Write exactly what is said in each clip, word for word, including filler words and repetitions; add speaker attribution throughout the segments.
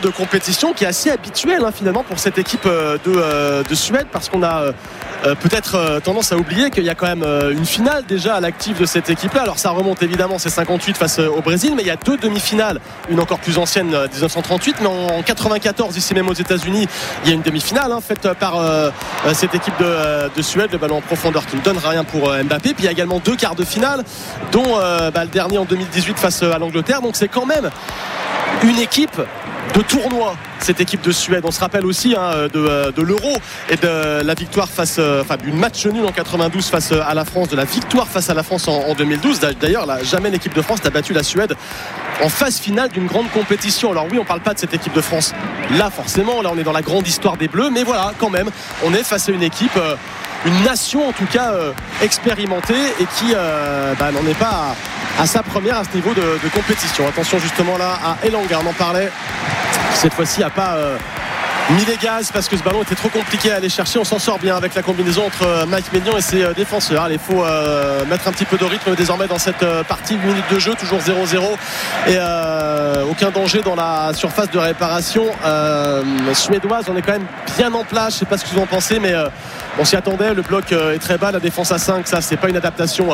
Speaker 1: de compétition qui est assez habituel hein, finalement pour cette équipe de, de Suède, parce qu'on a euh, peut-être tendance à oublier qu'il y a quand même une finale déjà à l'actif de cette équipe là. Alors ça remonte évidemment, c'est cinquante-huit face au Brésil, mais il y a deux demi-finales, une encore plus ancienne, dix-neuf cent trente-huit, mais en quatre-vingt-quatorze ici même aux États-Unis il y a une demi-finale hein, faite par euh, cette équipe de, de Suède, le ballon en profondeur qui ne donne rien pour euh, Mbappé. Puis il y a également deux quarts de finale, dont euh, bah, le dernier en deux mille dix-huit face à l'Angleterre. Donc c'est quand même une équipe de tournoi, cette équipe de Suède. On se rappelle aussi hein, de, de l'Euro et de la victoire face, enfin d'une match nul en quatre-vingt-douze face à la France, de la victoire face à la France en, en deux mille douze. D'ailleurs, là, jamais l'équipe de France n'a battu la Suède en phase finale d'une grande compétition. Alors oui, on parle pas de cette équipe de France là forcément, là on est dans la grande histoire des Bleus, mais voilà, quand même, on est face à une équipe, euh, une nation en tout cas euh, expérimentée et qui euh, bah, n'en est pas à, à sa première à ce niveau de, de compétition. Attention justement là à Elanga, on en parlait, cette fois-ci a pas euh, mis les gaz parce que ce ballon était trop compliqué à aller chercher. On s'en sort bien avec la combinaison entre Mike Maignan et ses défenseurs. Il faut euh, mettre un petit peu de rythme désormais dans cette partie. huit minutes de jeu, toujours zéro zéro et euh, aucun danger dans la surface de réparation euh, suédoise. On est quand même bien en place, je ne sais pas ce que vous en pensez, mais euh, on s'y attendait. Le bloc est très bas, la défense à cinq, ça c'est pas une adaptation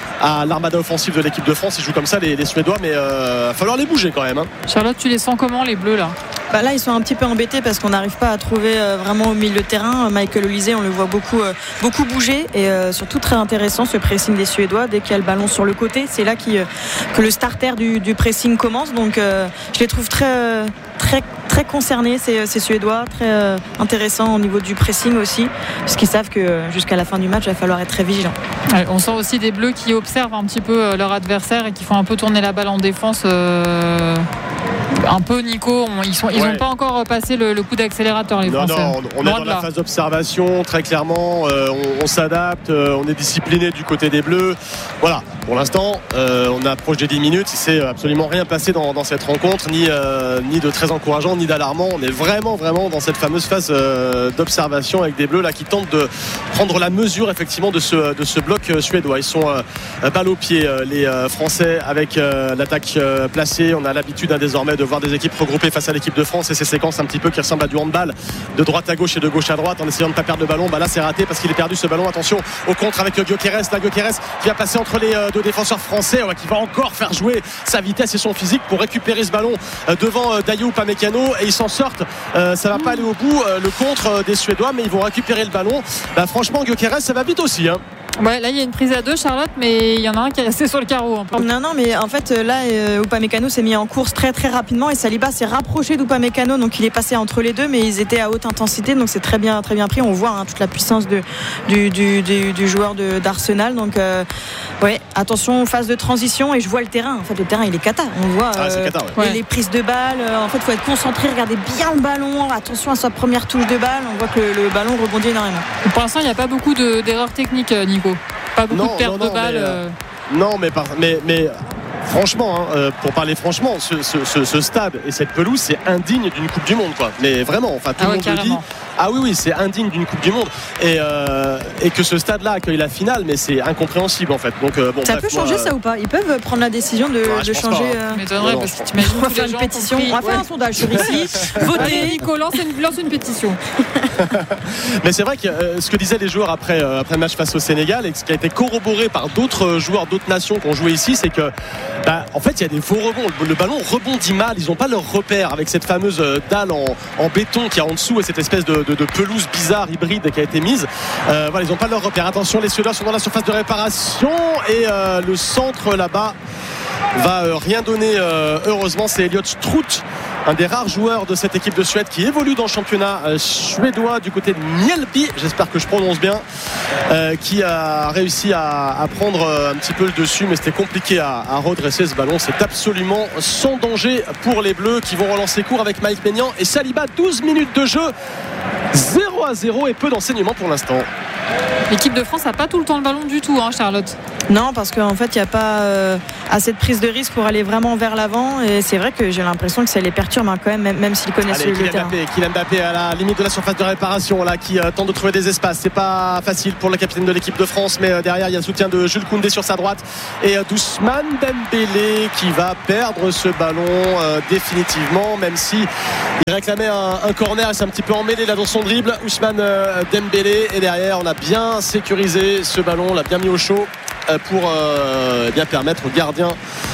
Speaker 1: à l'armada offensive de l'équipe de France. Ils jouent comme ça les, les Suédois, mais il euh, va falloir les bouger quand même hein.
Speaker 2: Charlotte, tu les sens comment les Bleus là?
Speaker 3: Bah là ils sont un petit peu embêtés parce qu'on n'arrive pas à trouver euh, vraiment au milieu de terrain. Michael Olise, on le voit beaucoup, euh, beaucoup bouger et euh, surtout très intéressant ce pressing des Suédois. Dès qu'il y a le ballon sur le côté, c'est là qui, euh, que le starter du, du pressing commence. Donc euh, je les trouve très, euh, très, très concernés ces, ces Suédois, très euh, intéressants au niveau du pressing aussi, parce qu'ils savent que euh, jusqu'à la fin du match il va falloir être très vigilant.
Speaker 2: Ouais, on sent aussi des Bleus qui observent un petit peu euh, leur adversaire et qui font un peu tourner la balle en défense. Euh... Un peu Nico, on, ils sont, ils n'ont ouais. pas encore passé le, le coup d'accélérateur les
Speaker 1: non,
Speaker 2: Français.
Speaker 1: Non, on, on est dans la phase d'observation très clairement, euh, on, on s'adapte, euh, on est discipliné du côté des Bleus. Voilà, pour l'instant, euh, on approche des dix minutes, il ne s'est absolument rien passé dans, dans cette rencontre, ni, euh, ni de très encourageant, ni d'alarmant. On est vraiment, vraiment dans cette fameuse phase euh, d'observation avec des Bleus là qui tentent de prendre la mesure effectivement de ce, de ce bloc suédois. Ils sont euh, balle au pied, euh, les euh, Français avec euh, l'attaque euh, placée. On a l'habitude hein, désormais de voir des équipes regroupées face à l'équipe de France et ces séquences un petit peu qui ressemblent à du handball de droite à gauche et de gauche à droite en essayant de ne pas perdre le ballon. Bah là c'est raté parce qu'il est perdu ce ballon. Attention au contre avec Gyökeres, là Gyökeres qui va passer entre les deux défenseurs français, ouais, qui va encore faire jouer sa vitesse et son physique pour récupérer ce ballon devant Dayot Upamecano et ils s'en sortent. Euh, ça va pas aller au bout euh, le contre des Suédois, mais ils vont récupérer le ballon. Bah, franchement Gyökeres ça va vite aussi hein.
Speaker 2: Ouais, là il y a une prise à deux Charlotte, mais il y en a un qui est resté sur le carreau un peu.
Speaker 3: Non non mais en fait là euh, Upamecano s'est mis en course très très rapidement et Saliba s'est rapproché d'Upamecano, donc il est passé entre les deux, mais ils étaient à haute intensité, donc c'est très bien très bien pris. On voit hein, toute la puissance de, du, du, du, du joueur de, d'Arsenal, donc euh, ouais, attention phase de transition et je vois le terrain. En fait le terrain il est cata, on voit euh,
Speaker 1: ah, c'est cata, ouais.
Speaker 3: les, les prises de balles. En fait il faut être concentré, regarder bien le ballon, attention à sa première touche de balle. On voit que le, le ballon rebondit énormément.
Speaker 2: Pour l'instant il n'y a pas beaucoup de, d'erreurs techniques Nico. Pas beaucoup
Speaker 1: non,
Speaker 2: de pertes
Speaker 1: non, non,
Speaker 2: de balles.
Speaker 1: Mais, euh, non, mais, par, mais, mais franchement, hein, euh, pour parler franchement, ce, ce, ce, ce stade et cette pelouse, c'est indigne d'une Coupe du Monde, quoi. Mais vraiment, enfin, tout
Speaker 2: ah
Speaker 1: le
Speaker 2: ouais,
Speaker 1: monde
Speaker 2: carrément.
Speaker 1: le dit. Ah oui, oui, c'est indigne d'une Coupe du Monde. Et, euh, et que ce stade-là accueille la finale, mais c'est incompréhensible en fait. Donc, euh, bon,
Speaker 3: ça
Speaker 1: bref,
Speaker 3: peut changer
Speaker 1: moi,
Speaker 3: ça ou pas? Ils peuvent prendre la décision de,
Speaker 1: ouais,
Speaker 3: de changer.
Speaker 1: pas,
Speaker 3: hein.
Speaker 2: euh... m'étonnerait parce que t'imagines
Speaker 3: on va faire une pétition. On va faire ouais. un sondage sur ici.
Speaker 2: Votez, Nico, lance une, lance une pétition.
Speaker 1: Mais c'est vrai que euh, ce que disaient les joueurs après, euh, après le match face au Sénégal et ce qui a été corroboré par d'autres joueurs d'autres nations qui ont joué ici, c'est que bah, en fait il y a des faux rebonds. Le, le ballon rebondit mal, ils n'ont pas leur repère avec cette fameuse dalle en, en béton qui est en dessous et cette espèce de, de, de pelouse bizarre hybride qui a été mise. Euh, voilà, ils n'ont pas leur repère. Attention, les Suédois sont dans la surface de réparation et euh, le centre là-bas va euh, rien donner. Euh, heureusement, c'est Elliot Struth, un des rares joueurs de cette équipe de Suède qui évolue dans le championnat euh, suédois du côté de Mjällby, j'espère que je prononce bien, euh, qui a réussi à, à prendre euh, un petit peu le dessus, mais c'était compliqué à, à redresser ce ballon. C'est absolument sans danger pour les Bleus qui vont relancer court avec Mike Maignan et Saliba. Douze minutes de jeu zéro à zéro et peu d'enseignements pour l'instant.
Speaker 2: L'équipe de France n'a pas tout le temps le ballon du tout, hein, Charlotte.
Speaker 3: Non, parce qu'en fait, il n'y a pas euh, assez de prise de risque pour aller vraiment vers l'avant. Et c'est vrai que j'ai l'impression que ça les perturbe hein, quand même, même, même s'ils connaissent
Speaker 1: Allez,
Speaker 3: le, le terrain.
Speaker 1: Mbappé, Kylian Mbappé à la limite de la surface de réparation, là, qui euh, tente de trouver des espaces. C'est pas facile pour le capitaine de l'équipe de France, mais euh, derrière, il y a le soutien de Jules Koundé sur sa droite et euh, d'Ousmane Dembélé qui va perdre ce ballon euh, définitivement, même si il réclamait un, un corner. Il s'est un petit peu emmêlé là dans son dribble. Ousmane euh, Dembélé, et derrière, on a bien sécurisé ce ballon, on l'a bien mis au chaud pour euh, bien permettre au gardien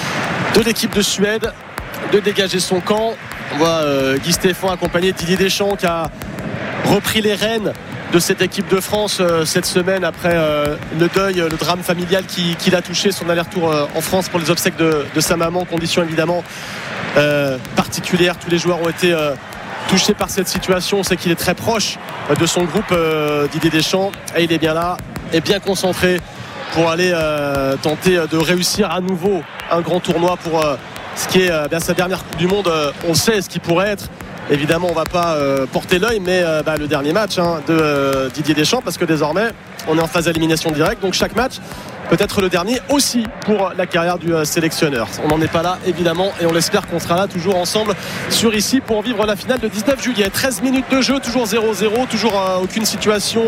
Speaker 1: de l'équipe de Suède de dégager son camp. On voit euh, Guy Stéphane accompagné de Didier Deschamps qui a repris les rênes de cette équipe de France euh, cette semaine après euh, le deuil, le drame familial qui, qui l'a touché, son aller-retour euh, en France pour les obsèques de, de sa maman, condition évidemment euh, particulière. Tous les joueurs ont été euh, touché par cette situation. On sait qu'il est très proche de son groupe, euh, Didier Deschamps, et il est bien là et bien concentré pour aller euh, tenter de réussir à nouveau un grand tournoi pour euh, ce qui est euh, bien sa dernière Coupe du Monde. Euh, on sait ce qui pourrait être. Évidemment, on ne va pas euh, porter l'œil, mais euh, bah, le dernier match hein, de euh, Didier Deschamps, parce que désormais, on est en phase d'élimination directe. Donc chaque match peut être le dernier aussi pour la carrière du euh, sélectionneur. On n'en est pas là, évidemment, et on l'espère qu'on sera là toujours ensemble sur ici pour vivre la finale de dix-neuf juillet. treize minutes de jeu, toujours zéro zéro, toujours euh, aucune situation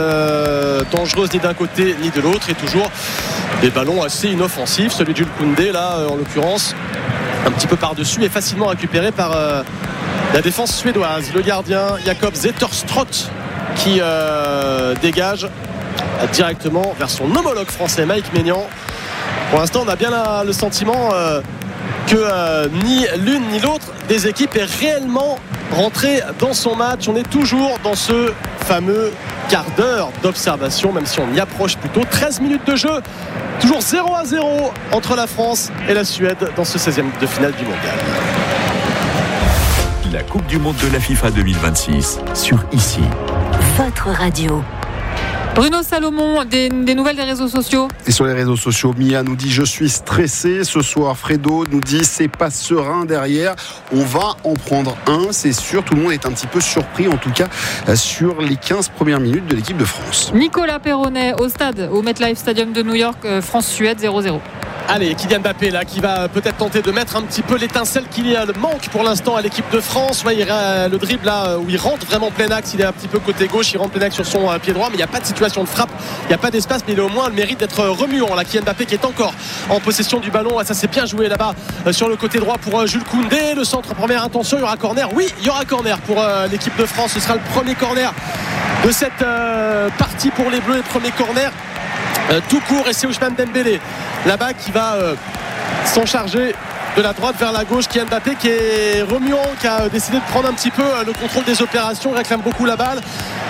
Speaker 1: euh, dangereuse ni d'un côté ni de l'autre, et toujours des ballons assez inoffensifs. Celui de Jules Koundé, là, euh, en l'occurrence, un petit peu par-dessus et facilement récupéré par euh, la défense suédoise. Le gardien Jakob Zetterström qui euh, dégage directement vers son homologue français Mike Maignan. Pour l'instant, on a bien la, le sentiment euh, que euh, ni l'une ni l'autre des équipes est réellement rentrée dans son match. On est toujours dans ce fameux quart d'heure d'observation, même si on y approche plutôt. treize minutes de jeu, toujours zéro à zéro entre la France et la Suède dans ce seizième de finale du mondial.
Speaker 4: La Coupe du Monde de la FIFA deux mille vingt-six sur ici.
Speaker 5: Votre radio.
Speaker 2: Bruno Salomon, des, des nouvelles des réseaux sociaux.
Speaker 6: Et sur les réseaux sociaux, Mia nous dit je suis stressé ce soir. Fredo nous dit c'est pas serein derrière. On va en prendre un, c'est sûr. Tout le monde est un petit peu surpris, en tout cas sur les quinze premières minutes de l'équipe de France.
Speaker 2: Nicolas Perronnet au stade, au MetLife Stadium de New York, euh, France-Suède zéro zéro.
Speaker 1: Allez, Kylian Mbappé là qui va peut-être tenter de mettre un petit peu l'étincelle qu'il y a le manque pour l'instant à l'équipe de France. Ouais, il, le dribble là où il rentre vraiment plein axe, il est un petit peu côté gauche, il rentre plein axe sur son euh, pied droit, mais il n'y a pas de situation de frappe, il n'y a pas d'espace, mais il a au moins le mérite d'être remuant là. Kylian Mbappé qui est encore en possession du ballon, et ça c'est bien joué là-bas euh, sur le côté droit pour euh, Jules Koundé. Le centre, première intention, il y aura corner. Oui, il y aura corner pour euh, l'équipe de France. Ce sera le premier corner de cette euh, partie pour les Bleus, le premier corner euh, tout court, et c'est Ousmane Dembélé là-bas qui va euh, s'en charger de la droite vers la gauche. Kylian Mbappé qui est remuant, qui a décidé de prendre un petit peu le contrôle des opérations, réclame beaucoup la balle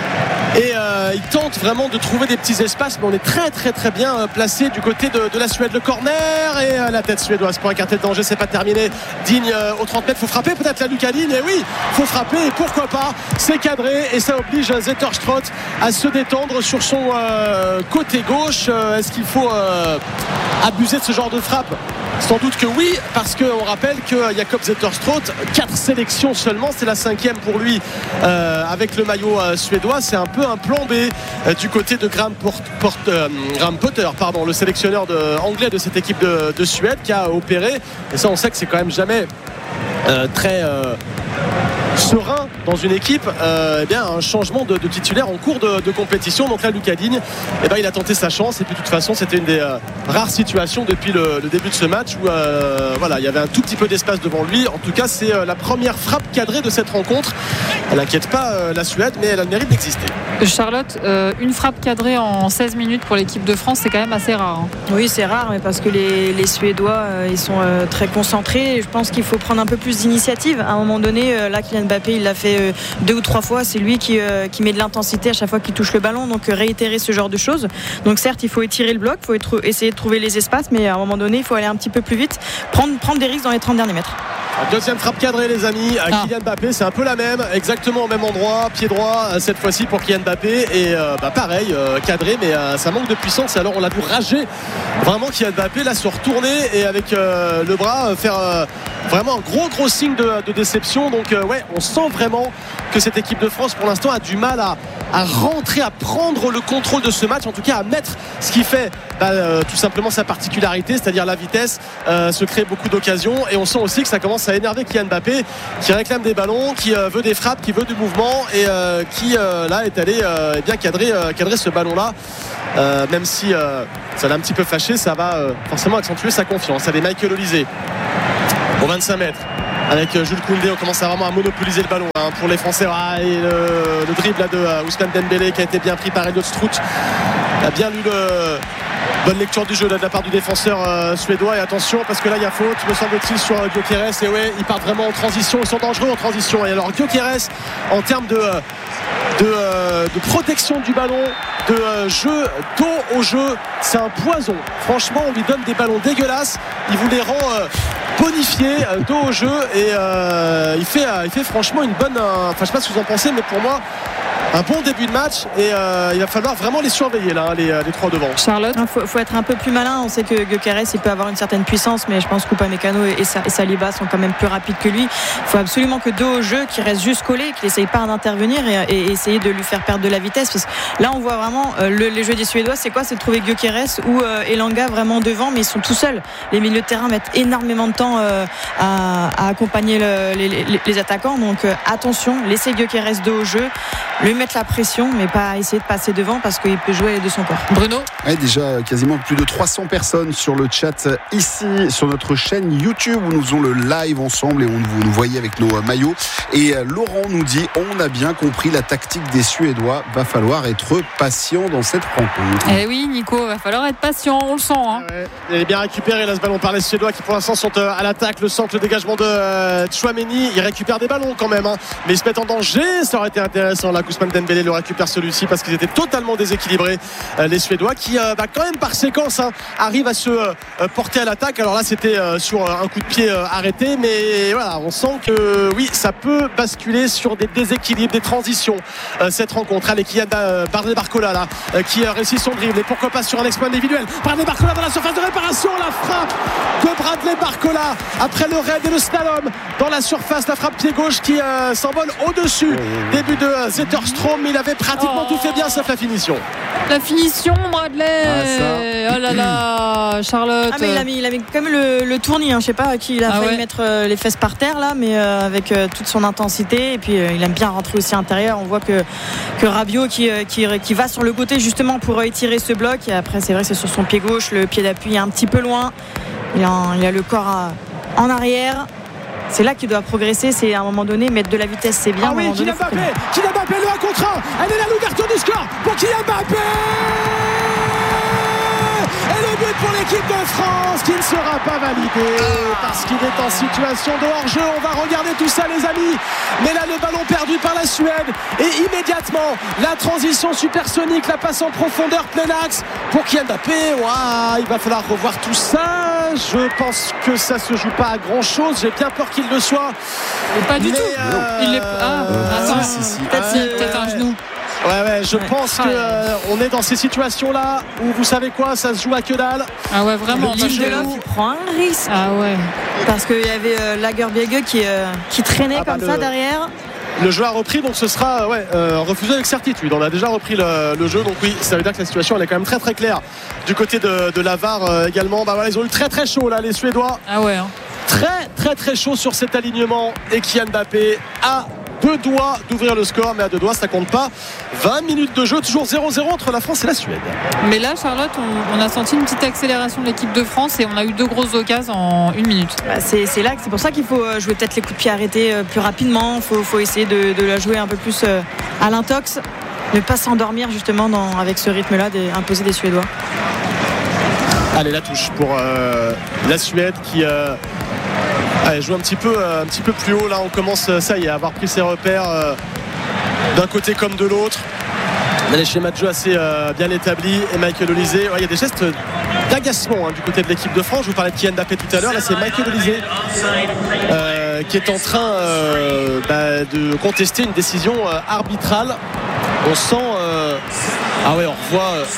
Speaker 1: et euh, il tente vraiment de trouver des petits espaces, mais on est très très très bien euh, placé du côté de, de la Suède. Le corner et euh, la tête suédoise pour écarter le danger, c'est pas terminé. Digne euh, aux trente mètres, faut frapper peut-être la Lucas Digne, et oui, faut frapper, et pourquoi pas, c'est cadré, et ça oblige Zetterström à se détendre sur son euh, côté gauche. euh, est-ce qu'il faut euh, abuser de ce genre de frappe? Sans doute que oui, parce qu'on rappelle que Jakob Zetterström, quatre sélections seulement, c'est la cinquième pour lui euh, avec le maillot euh, suédois. C'est un peu un plan B euh, du côté de Graham, Port, Port, euh, Graham Potter, pardon, le sélectionneur de, anglais de cette équipe de, de Suède qui a opéré. Et ça, on sait que c'est quand même jamais euh, très euh, serein dans une équipe, euh, eh bien, un changement de, de titulaire en cours de, de compétition. Donc là, Lucas Digne, eh ben, il a tenté sa chance, et puis de toute façon c'était une des euh, rares situations depuis le, le début de ce match où euh, voilà, il y avait un tout petit peu d'espace devant lui. En tout cas, c'est euh, la première frappe cadrée de cette rencontre. Elle n'inquiète pas euh, la Suède, mais elle a le mérite d'exister.
Speaker 2: Charlotte, euh, une frappe cadrée en seize minutes pour l'équipe de France, c'est quand même assez rare, hein.
Speaker 3: Oui, c'est rare, mais parce que les, les Suédois euh, ils sont euh, très concentrés, et je pense qu'il faut prendre un peu plus d'initiative à un moment donné. euh, Là, Kylian Mbappé, il l'a fait euh, deux ou trois fois, c'est lui qui, euh, qui met de l'intensité à chaque fois qu'il touche le ballon, donc euh, réitérer ce genre de choses. Donc certes, il faut étirer le bloc, il faut être, essayer de trouver les espaces, mais à un moment donné, il faut aller un petit peu plus vite, prendre, prendre des risques dans les trente derniers mètres.
Speaker 1: Deuxième frappe cadrée, les amis. À
Speaker 2: Ah.
Speaker 1: Kylian Mbappé, c'est un peu la même, exactement au même endroit, pied droit cette fois-ci pour Kylian Mbappé. Et euh, bah, pareil, euh, cadré, mais euh, ça manque de puissance. Et alors on l'a vu rager vraiment Kylian Mbappé là se retourner et avec euh, le bras euh, faire euh, vraiment un gros gros signe de, de déception. Donc euh, ouais, on sent vraiment que cette équipe de France pour l'instant a du mal à, à rentrer, à prendre le contrôle de ce match, en tout cas à mettre ce qui fait bah, euh, tout simplement sa particularité, c'est-à-dire la vitesse, euh, se crée beaucoup d'occasions. Et on sent aussi que ça commence à énerver Kylian Mbappé qui réclame des ballons, qui euh, veut des frappes, qui veut du mouvement et euh, qui euh, là est allé euh, eh bien cadrer, euh, cadrer ce ballon là, euh, même si euh, ça l'a un petit peu fâché, ça va euh, forcément accentuer sa confiance. Allez, Michael Olise au vingt-cinq mètres avec Jules Koundé, on commence à vraiment à monopoliser le ballon hein, pour les Français. Ah, et le, le dribble là, de uh, Ousmane Dembélé qui a été bien pris par Elliot Strout, a bien lu le bonne lecture du jeu là, de la part du défenseur euh, suédois. Et attention parce que là il y a faute me semble-t-il sur euh, Gyökeres. Et ouais, ils partent vraiment en transition, ils sont dangereux en transition. Et alors Gyökeres en termes de euh, De, euh, de protection du ballon, de euh, jeu, dos au jeu, c'est un poison. Franchement, on lui donne des ballons dégueulasses, il vous les rend euh, bonifiés, euh, dos au jeu, et euh, il, fait, euh, il fait franchement une bonne. Euh, enfin, je sais pas ce que vous en pensez, mais pour moi, un bon début de match, et euh, il va falloir vraiment les surveiller là, les, les trois devant.
Speaker 2: Charlotte,
Speaker 3: il faut, faut être un peu plus malin. On sait que Gyökeres il peut avoir une certaine puissance, mais je pense qu'Upamecano et, et Saliba sont quand même plus rapides que lui. Il faut absolument que dos au jeu, qu'il reste juste collé, qu'il essaye pas d'intervenir et, et essayer de lui faire perdre de la vitesse. Parce que là, on voit vraiment euh, le, les jeux des Suédois, c'est quoi? C'est de trouver Gyökeres ou euh, Elanga vraiment devant, mais ils sont tout seuls. Les milieux de terrain mettent énormément de temps euh, à, à accompagner le, les, les, les attaquants. Donc euh, attention, laissez Gyökeres dos au jeu, lui mettre la pression, mais pas essayer de passer devant parce qu'il peut jouer de son corps.
Speaker 2: Bruno.
Speaker 6: Ouais, déjà quasiment plus de trois cents personnes sur le chat ici sur notre chaîne YouTube où nous faisons le live ensemble et on vous nous voyez avec nos maillots. Et Laurent nous dit on a bien compris la tactique des Suédois, va falloir être patient dans cette rencontre.
Speaker 2: Eh oui Nico, va falloir être patient, on le sent hein.
Speaker 1: Ouais, il est bien récupéré là ce ballon par les Suédois qui pour l'instant sont à l'attaque, le centre, le dégagement de euh, Tchouaméni, il récupère des ballons quand même hein. Mais ils se mettent en danger, ça aurait été intéressant là, Ousmane Dembélé le récupère celui-ci parce qu'ils étaient totalement déséquilibrés euh, les Suédois qui euh, bah, quand même par séquence hein, arrivent à se euh, porter à l'attaque. Alors là c'était euh, sur un coup de pied euh, arrêté, mais voilà, on sent que oui ça peut basculer sur des déséquilibres, des transitions euh, cette rencontre. Allez, Kylian euh, Bradley Barcola là euh, qui euh, réussit son dribble et pourquoi pas sur un exploit individuel. Bradley Barcola dans la surface de réparation, la frappe de Bradley Barcola après le raid et le slalom dans la surface, la frappe pied gauche qui euh, s'envole au-dessus. Début de euh, Zetterstrom, il avait pratiquement
Speaker 2: Oh.
Speaker 1: tout fait bien sauf la finition.
Speaker 2: La finition Bradley.
Speaker 6: Ah,
Speaker 2: oh là là Charlotte.
Speaker 3: Ah mais il a mis, il a mis quand même le, le tournis hein. Je sais pas qui il a
Speaker 2: Ah
Speaker 3: failli
Speaker 2: ouais.
Speaker 3: mettre euh, les fesses par terre là, mais euh, avec euh, toute son intensité et puis euh, il aime bien rentrer aussi à l'intérieur. On voit que, que Rabiot qui, euh, qui, qui va sur le côté justement pour euh, étirer ce bloc et après c'est vrai c'est sur son pied gauche, le pied d'appui est un petit peu loin, il a, il a le corps à, en arrière. C'est là qu'il doit progresser, c'est à un moment donné mettre de la vitesse, c'est bien.
Speaker 1: Ah oui, Kylian Mbappé, Kylian Mbappé le un contre un. Elle est là l'ouverture du score pour Kylian Mbappé. Et le but pour l'équipe de France qui ne sera pas validé parce qu'il est en situation de hors-jeu. On va regarder tout ça les amis. Mais là le ballon perdu par la Suède et immédiatement la transition supersonique, la passe en profondeur plein axe pour Kylian Mbappé. Wow, il va falloir revoir tout ça. Je pense que ça se joue pas à grand chose. J'ai bien peur qu'il le soit.
Speaker 2: Mais pas du
Speaker 1: Mais,
Speaker 2: tout.
Speaker 1: euh,
Speaker 2: Il est... Ah,
Speaker 6: Euh,
Speaker 2: attends.
Speaker 6: si, si, si.
Speaker 2: Peut-être
Speaker 3: Ah,
Speaker 2: si,
Speaker 3: euh,
Speaker 2: peut-être un genou.
Speaker 1: Ouais ouais je
Speaker 3: Ouais.
Speaker 1: pense
Speaker 2: Ah,
Speaker 1: que
Speaker 2: ouais.
Speaker 1: euh, on est dans ces situations là où vous savez quoi, ça se joue à que dalle.
Speaker 2: Ah ouais vraiment. parce que-
Speaker 3: Lindelof il prend un risque
Speaker 2: Ah ouais.
Speaker 3: parce qu'il y avait euh, Lagerbiege qui, euh, qui traînait
Speaker 1: Ah bah,
Speaker 3: comme ça
Speaker 1: le-
Speaker 3: derrière.
Speaker 1: Le jeu a repris donc ce sera ouais, euh, refusé avec certitude. On a déjà repris le, le jeu donc oui ça veut dire que la situation elle est quand même très très claire du côté de, de la V A R euh, également. Bah voilà, ils ont eu très très chaud là les Suédois,
Speaker 2: Ah ouais hein.
Speaker 1: très très très chaud sur cet alignement et Kylian Mbappé a deux doigts d'ouvrir le score, mais à deux doigts ça compte pas. Vingt minutes de jeu, toujours zéro zéro entre la France et la Suède.
Speaker 2: Mais là Charlotte on, on a senti une petite accélération de l'équipe de France et on a eu deux grosses occasions en une minute.
Speaker 3: Bah, c'est, c'est là que c'est pour ça qu'il faut euh, jouer peut-être les coups de pied arrêtés euh, plus rapidement. Il faut, faut essayer de, de la jouer un peu plus euh, à l'intox, ne pas s'endormir justement dans, avec ce rythme-là des, imposé des Suédois.
Speaker 1: Allez, la touche pour euh, la Suède qui euh, allez, joue un petit peu euh, un petit peu plus haut. Là on commence euh, ça y est à avoir pris ses repères euh, d'un côté comme de l'autre. On a les schémas de jeu assez euh, bien établis. Et Michael Olise, ouais, il y a des gestes d'agacement hein, du côté de l'équipe de France. Je vous parlais de Kylian Mbappé tout à l'heure. Là c'est Michael Olise euh, euh, qui est en train euh, bah, de contester une décision euh, arbitrale. On sent euh... ah ouais, on revoit euh...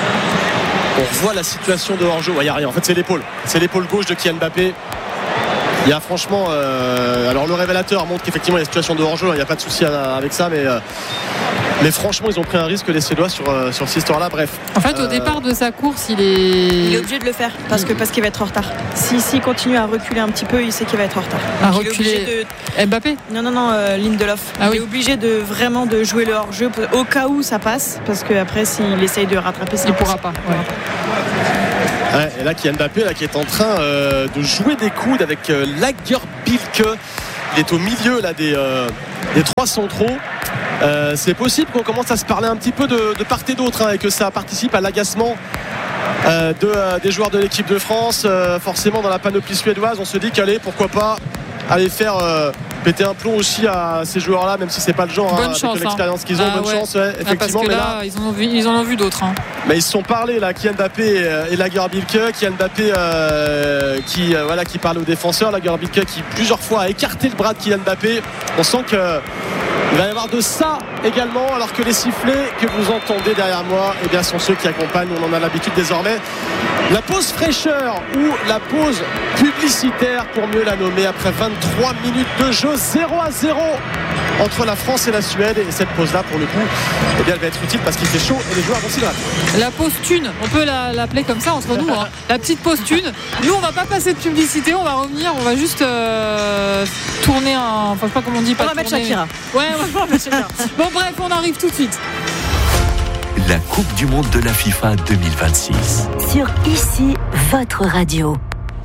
Speaker 1: on revoit la situation de hors-jeu. Il ouais, n'y a rien. En fait, c'est l'épaule, c'est l'épaule gauche de Kylian Mbappé. Il y a franchement euh... alors le révélateur montre qu'effectivement il y a une situation de hors-jeu. Il n'y a pas de souci avec ça, mais euh... mais franchement ils ont pris un risque les Suédois sur, euh, sur cette histoire là. Bref,
Speaker 2: en fait euh... au départ de sa course il est
Speaker 3: il est obligé de le faire parce que parce qu'il va être en retard. Si s'il continue à reculer un petit peu, il sait qu'il va être en retard.
Speaker 2: À Donc, reculer de... Mbappé
Speaker 3: non non non euh, Lindelof ah, oui. Il est obligé de vraiment de jouer le hors-jeu au cas où ça passe, parce que après s'il essaye de rattraper ça
Speaker 2: il ne pourra pas, ouais.
Speaker 1: Ouais, et là Kylian Mbappé là, qui est en train euh, de jouer des coudes avec euh, Lagerbielke. Il est au milieu là, des, euh, des trois centraux. Euh, c'est possible qu'on commence à se parler un petit peu de, de part et d'autre, hein, et que ça participe à l'agacement euh, de, euh, des joueurs de l'équipe de France. Euh, forcément dans la panoplie suédoise on se dit qu'allez, pourquoi pas aller faire euh, péter un plomb aussi à ces joueurs là, même si c'est pas le genre,
Speaker 2: bonne
Speaker 1: hein,
Speaker 2: chance,
Speaker 1: avec l'expérience qu'ils ont.
Speaker 2: ah,
Speaker 1: bonne
Speaker 2: ouais.
Speaker 1: chance ouais, effectivement,
Speaker 2: ah, parce que là,
Speaker 1: là
Speaker 2: ils, en ont vu, ils en ont vu d'autres, hein.
Speaker 1: Mais ils se sont parlé là, Kylian Mbappé et Lagerbielke. Kylian Mbappé euh, qui, euh, voilà, qui parle aux défenseurs, Lagerbielke qui plusieurs fois a écarté le bras de Kylian Mbappé. On sent que il va y avoir de ça également, alors que les sifflets que vous entendez derrière moi, eh bien, sont ceux qui accompagnent, on en a l'habitude désormais, la pause fraîcheur ou la pause publicitaire pour mieux la nommer, après vingt-trois minutes de jeu, zéro à zéro entre la France et la Suède. Et cette pause là pour le coup, eh bien, elle va être utile parce qu'il fait chaud et les joueurs vont s'y gratter.
Speaker 2: La pause thune, on peut la, l'appeler comme ça entre nous, hein. La petite pause thune. Nous on va pas passer de publicité, on va revenir, on va juste euh, tourner un, enfin je sais pas comment on dit, pas
Speaker 3: on va
Speaker 2: tourner.
Speaker 3: mettre Shakira.
Speaker 2: Ouais, on va mettre Shakira. Bon bref, on arrive tout de suite.
Speaker 4: La Coupe du Monde de la FIFA deux mille vingt-six.
Speaker 5: Sur Ici, votre radio.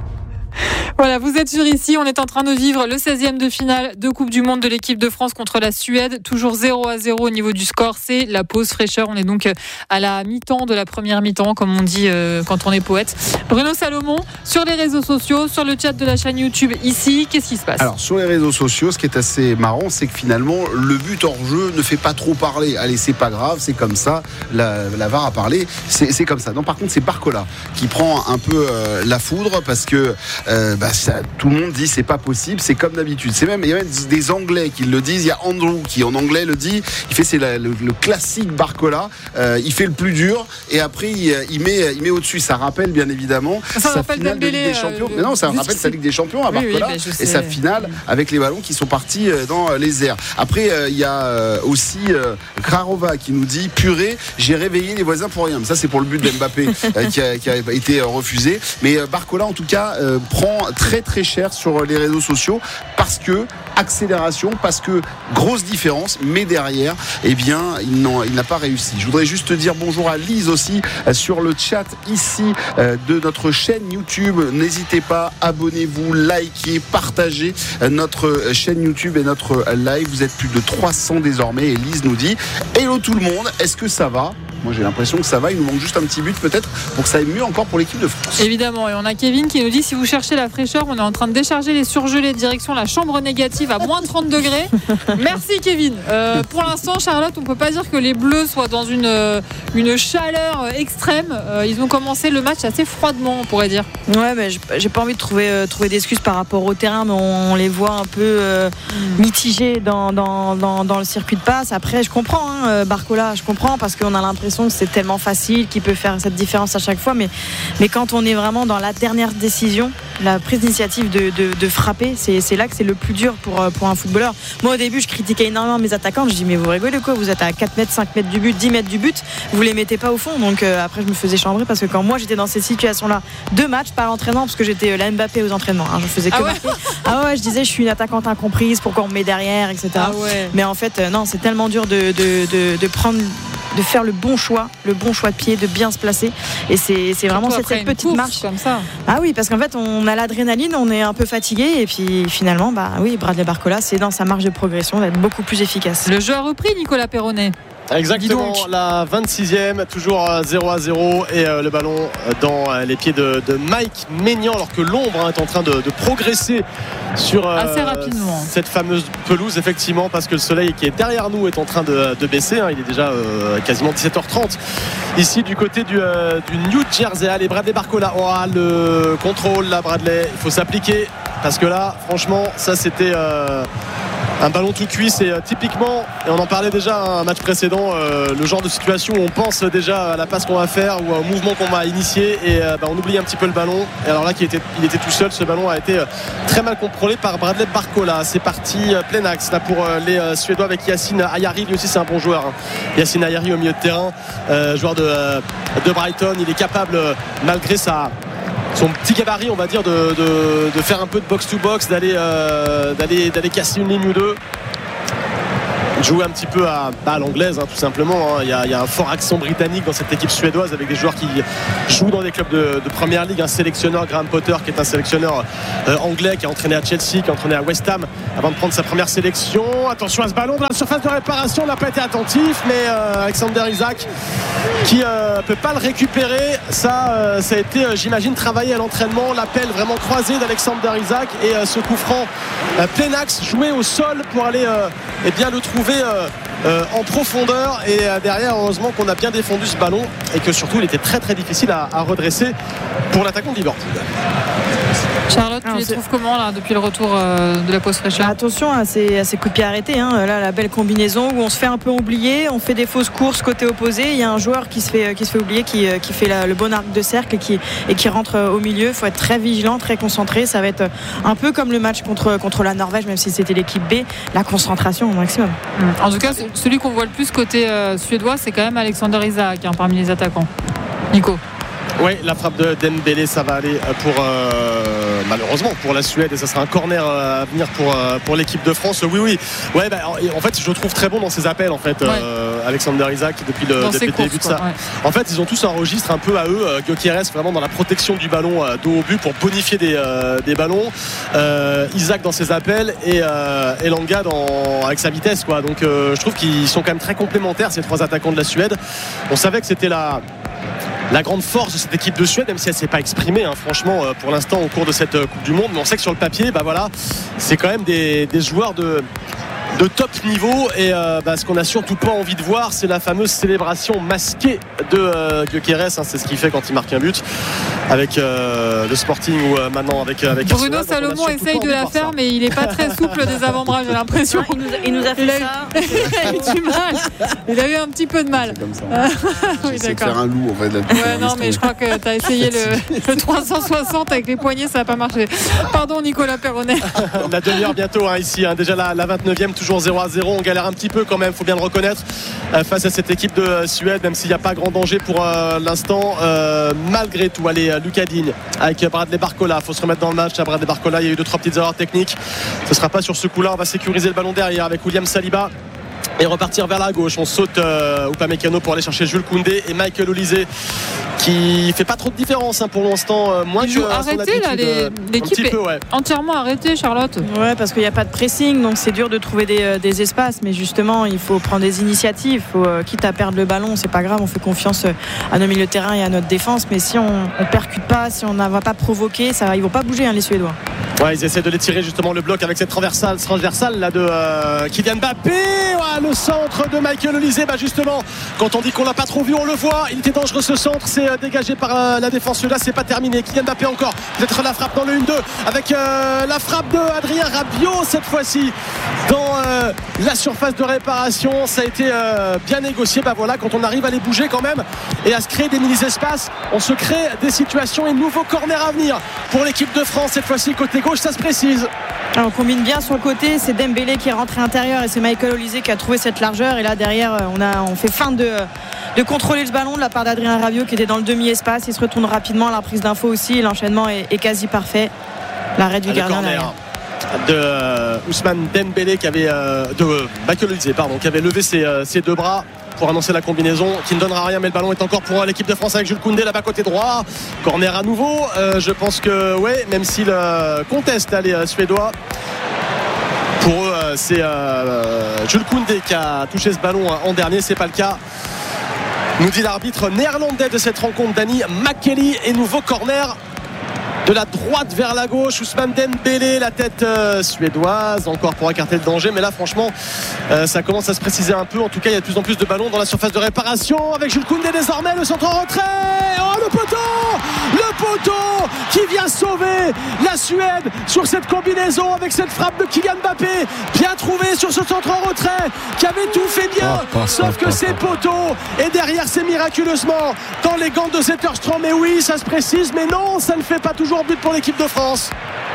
Speaker 2: Voilà, vous êtes sur Ici, on est en train de vivre le seizième de finale de Coupe du Monde de l'équipe de France contre la Suède, toujours zéro à zéro au niveau du score, c'est la pause fraîcheur, on est donc à la mi-temps de la première mi-temps, comme on dit euh, quand on est poète. Bruno Salomon, sur les réseaux sociaux, sur le chat de la chaîne YouTube Ici, qu'est-ce qui se passe ?
Speaker 6: Alors sur les réseaux sociaux, ce qui est assez marrant, c'est que finalement le but hors jeu ne fait pas trop parler. Allez, c'est pas grave, c'est comme ça, la, la V A R a parlé, c'est, c'est comme ça. Non, par contre c'est Barcola qui prend un peu euh, la foudre, parce que euh, bah, ça, tout le monde dit c'est pas possible, c'est comme d'habitude. C'est même, il y a même des Anglais qui le disent. Il y a Andrew qui en anglais le dit. Il fait c'est la, le, le classique Barcola. Euh, il fait le plus dur et après il, il met il met au-dessus. Ça rappelle bien évidemment
Speaker 2: ça
Speaker 6: sa finale de Ligue des Champions. Euh, Mais non, ça rappelle sa Ligue des Champions à Barcola, oui, oui, et sa finale avec les ballons qui sont partis dans les airs. Après euh, il y a aussi euh, Krarova qui nous dit purée, j'ai réveillé les voisins pour rien. Mais ça c'est pour le but de Mbappé euh, qui, a, qui a été refusé. Mais euh, Barcola en tout cas euh, prend très très cher sur les réseaux sociaux parce que accélération, parce que grosse différence, mais derrière eh bien il, il n'a pas réussi. Je voudrais juste dire bonjour à Lise aussi euh, sur le chat ici euh, de notre chaîne YouTube. N'hésitez pas, abonnez-vous, likez, partagez euh, notre chaîne YouTube et notre euh, live. Vous êtes plus de trois cents désormais et Lise nous dit hello tout le monde, est-ce que ça va ? Moi j'ai l'impression que ça va, il nous manque juste un petit but peut-être pour que ça aille mieux encore pour l'équipe de France.
Speaker 2: Évidemment, et on a Kevin qui nous dit si vous cherchez la fraîcheur, on est en train de décharger les surgelés direction la chambre négative à moins trente degrés. Merci Kevin. Euh, pour l'instant Charlotte, on peut pas dire que les Bleus soient dans une, une chaleur extrême. Euh, ils ont commencé le match assez froidement, on pourrait dire.
Speaker 3: Ouais, mais j'ai pas envie de trouver, euh, trouver d'excuses par rapport au terrain, mais on, on les voit un peu euh, mitigés dans, dans, dans, dans le circuit de passe. Après je comprends, hein, Barcola, je comprends parce qu'on a l'impression que c'est tellement facile, qu'il peut faire cette différence à chaque fois, mais, mais quand on est vraiment dans la dernière décision, la prise d'initiative de, de, de frapper, c'est, c'est là que c'est le plus dur pour, pour un footballeur. Moi au début je critiquais énormément mes attaquants, je dis mais vous rigolez quoi, vous êtes à quatre mètres, cinq mètres du but, dix mètres du but, vous les mettez pas au fond. Donc euh, après je me faisais chambrer parce que quand moi j'étais dans ces situations là, deux matchs par l'entraînement, parce que j'étais la Mbappé aux entraînements, hein, je faisais que
Speaker 2: ah ouais.
Speaker 3: marquer. Ah ouais, je disais je suis une attaquante incomprise, pourquoi on me met derrière, etc.
Speaker 2: Ah ouais.
Speaker 3: Mais en fait euh, non, c'est tellement dur de, de, de, de prendre, de faire le bon choix, le bon choix de pied, de bien se placer. Et c'est, c'est vraiment cette, cette petite marche
Speaker 2: comme ça.
Speaker 3: Ah oui, parce qu'en fait on a l'adrénaline, on est un peu fatigué et puis finalement bah oui, Bradley Barcola c'est dans sa marge de progression d'être beaucoup plus efficace.
Speaker 2: Le jeu a repris, Nicolas Perronnet.
Speaker 1: Exactement, la vingt-sixième, toujours zéro à zéro et euh, le ballon dans euh, les pieds de, de Mike Maignan, alors que l'ombre hein, est en train de, de progresser sur euh,
Speaker 2: assez rapidement
Speaker 1: cette fameuse pelouse, effectivement, parce que le soleil qui est derrière nous est en train de, de baisser, hein, il est déjà euh, quasiment dix-sept heures trente ici du côté du, euh, du New Jersey. Allez, Bradley Barcola, oh, le contrôle là, Bradley, il faut s'appliquer parce que là franchement ça c'était euh, un ballon tout cuit. C'est euh, typiquement, et on en parlait déjà un match précédent, euh, le genre de situation où on pense déjà à la passe qu'on va faire ou au mouvement qu'on va initier et euh, bah, on oublie un petit peu le ballon. Et alors là qu'il était, il était tout seul, ce ballon a été euh, très mal contrôlé par Bradley Barcola. C'est parti euh, plein axe là pour euh, les euh, Suédois avec Yacine Ayari. Lui aussi c'est un bon joueur, hein. Yacine Ayari au milieu de terrain, euh, joueur de, euh, de Brighton. Il est capable euh, malgré sa son petit gabarit on va dire de, de, de faire un peu de box to box, d'aller, euh, d'aller, d'aller casser une ligne ou deux, jouer un petit peu à, bah, à l'anglaise, hein, tout simplement, hein. Il y a, il y a un fort accent britannique dans cette équipe suédoise avec des joueurs qui jouent dans des clubs de, de première ligue. Un sélectionneur, Graham Potter, qui est un sélectionneur euh, anglais, qui a entraîné à Chelsea, qui a entraîné à West Ham avant de prendre sa première sélection. Attention à ce ballon dans la surface de réparation, on n'a pas été attentif, mais euh, Alexander Isak qui ne euh, peut pas le récupérer. Ça, euh, ça a été, euh, j'imagine, travaillé à l'entraînement. L'appel vraiment croisé d'Alexander Isak et euh, ce coup franc euh, plein axe joué au sol pour aller euh, eh bien, le trouver Euh, euh, en profondeur et euh, derrière heureusement qu'on a bien défendu ce ballon et que surtout il était très très difficile à, à redresser pour l'attaquant de Liverpool.
Speaker 2: Charlotte, tu les trouves comment là depuis le retour euh, de la pause fraîcheur?
Speaker 3: Bah, attention à ces, à ces coups de pied arrêtés, hein. Là la belle combinaison où on se fait un peu oublier, on fait des fausses courses côté opposé, il y a un joueur qui se fait, qui se fait oublier, qui, qui fait la, le bon arc de cercle et qui, et qui rentre au milieu. Il faut être très vigilant, très concentré. Ça va être un peu comme le match contre, contre la Norvège, même si c'était l'équipe B, la concentration au maximum.
Speaker 2: En tout cas celui qu'on voit le plus côté euh, suédois, c'est quand même Alexander Isak, hein, parmi les attaquants. Nico.
Speaker 1: Oui, la frappe de Dembélé, ça va aller pour euh, malheureusement pour la Suède et ça sera un corner à venir pour, pour l'équipe de France. Oui, oui. Ouais, bah, en fait, je le trouve très bon dans ses appels. En fait, ouais. euh, Alexander Isak depuis le, depuis le début de ça. Ouais. En fait, ils ont tous un registre un peu à eux. Euh, Gyökeres vraiment dans la protection du ballon euh, dos au but pour bonifier des, euh, des ballons. Euh, Isak dans ses appels et euh, Elanga dans, avec sa vitesse, quoi. Donc, euh, je trouve qu'ils sont quand même très complémentaires ces trois attaquants de la Suède. On savait que c'était la La grande force de cette équipe de Suède, même si elle ne s'est pas exprimée, hein, franchement, euh, pour l'instant, au cours de cette euh, Coupe du Monde. Mais on sait que sur le papier, bah voilà, c'est quand même des, des joueurs de, de top niveau. Et euh, bah, ce qu'on n'a surtout pas envie de voir, c'est la fameuse célébration masquée de euh, Gyökeres. Hein, c'est ce qu'il fait quand il marque un but avec euh, le Sporting ou euh, maintenant avec, avec
Speaker 2: Bruno
Speaker 1: Arsenal.
Speaker 2: Salomon essaye de la faire, ça. Mais il n'est pas très souple des avant-bras, j'ai l'impression.
Speaker 3: Il nous a, il nous a fait
Speaker 2: il a,
Speaker 3: ça.
Speaker 2: Il a eu du mal. Il a eu un petit peu de mal.
Speaker 6: C'est comme ça.
Speaker 2: Oui,
Speaker 6: J'essaie de faire un loup en fait. Là,
Speaker 2: ouais, non, mais je crois que tu as essayé le, le trois cent soixante avec les poignets, ça n'a pas marché. Pardon, Nicolas Perronnet.
Speaker 1: La demi-heure bientôt hein, ici. Hein, déjà la, la vingt-neuvième, toujours zéro à zéro. On galère un petit peu quand même, il faut bien le reconnaître, euh, face à cette équipe de euh, Suède, même s'il n'y a pas grand danger pour euh, l'instant. Euh, malgré tout, allez, Lucas Digne avec Bradley Barcola. Il faut se remettre dans le match. À Bradley Barcola, il y a eu deux trois petites erreurs techniques. Ce ne sera pas sur ce coup-là. On va sécuriser le ballon derrière avec William Saliba. Et repartir vers la gauche. On saute euh, Upamecano pour aller chercher Jules Koundé et Michael Olise qui fait pas trop de différence hein, pour l'instant. Euh, moins
Speaker 2: il joue arrêté là, les, l'équipe est ouais. entièrement arrêtée, Charlotte.
Speaker 3: Ouais, parce qu'il n'y a pas de pressing, donc c'est dur de trouver des, des espaces. Mais justement, il faut prendre des initiatives. Il faut, euh, quitte à perdre le ballon, c'est pas grave. On fait confiance à nos milieux de terrain et à notre défense. Mais si on ne percute pas, si on ne va pas provoquer, ça, ils vont pas bouger hein, les Suédois.
Speaker 1: Ouais, ils essaient de les tirer justement le bloc avec cette transversale, transversale là de euh, Kylian Mbappé. Ouais, le centre de Michael Olise, bah justement, quand on dit qu'on l'a pas trop vu, on le voit. Il était dangereux ce centre, c'est euh, dégagé par euh, la défense. Là, c'est pas terminé. Kylian Mbappé encore. Peut-être la frappe dans le un deux avec euh, la frappe de Adrien Rabiot cette fois-ci dans euh, la surface de réparation. Ça a été euh, bien négocié. Bah voilà, quand on arrive à les bouger quand même et à se créer des mini-espaces, on se crée des situations et nouveau corner à venir pour l'équipe de France cette fois-ci côté gauche. Ça se précise.
Speaker 3: Alors on combine bien sur le côté, c'est Dembélé qui est rentré intérieur et c'est Michael Olise qui a trouvé cette largeur et là derrière on, a, on fait fin de, de contrôler le ballon de la part d'Adrien Rabiot qui était dans le demi-espace. Il se retourne rapidement, la prise d'info aussi, l'enchaînement est, est quasi parfait. L'arrêt du gardien derrière.
Speaker 1: De euh, Ousmane Dembélé qui avait euh, de euh, Michael Olise pardon qui avait levé ses, euh, ses deux bras pour annoncer la combinaison qui ne donnera rien, mais le ballon est encore pour l'équipe de France avec Jules Koundé là-bas côté droit. Corner à nouveau. Euh, je pense que ouais, même s'il euh, conteste les euh, Suédois, pour eux euh, c'est euh, Jules Koundé qui a touché ce ballon hein, en dernier. C'est pas le cas, nous dit l'arbitre néerlandais de cette rencontre, Danny McKelly. Et nouveau corner de la droite vers la gauche. Ousmane Dembélé, la tête euh, suédoise encore pour écarter le danger, mais là franchement euh, ça commence à se préciser un peu. En tout cas il y a de plus en plus de ballons dans la surface de réparation avec Jules Koundé désormais, le centre en retrait. Oh le poteau, le poteau qui vient sauver la Suède sur cette combinaison avec cette frappe de Kylian Mbappé, bien trouvé sur ce centre en retrait qui avait tout fait bien, oh, sauf que c'est poteau et derrière c'est miraculeusement dans les gants de Zetterstrom. Mais oui, ça se précise, mais non, ça ne fait pas toujours but pour l'équipe de France.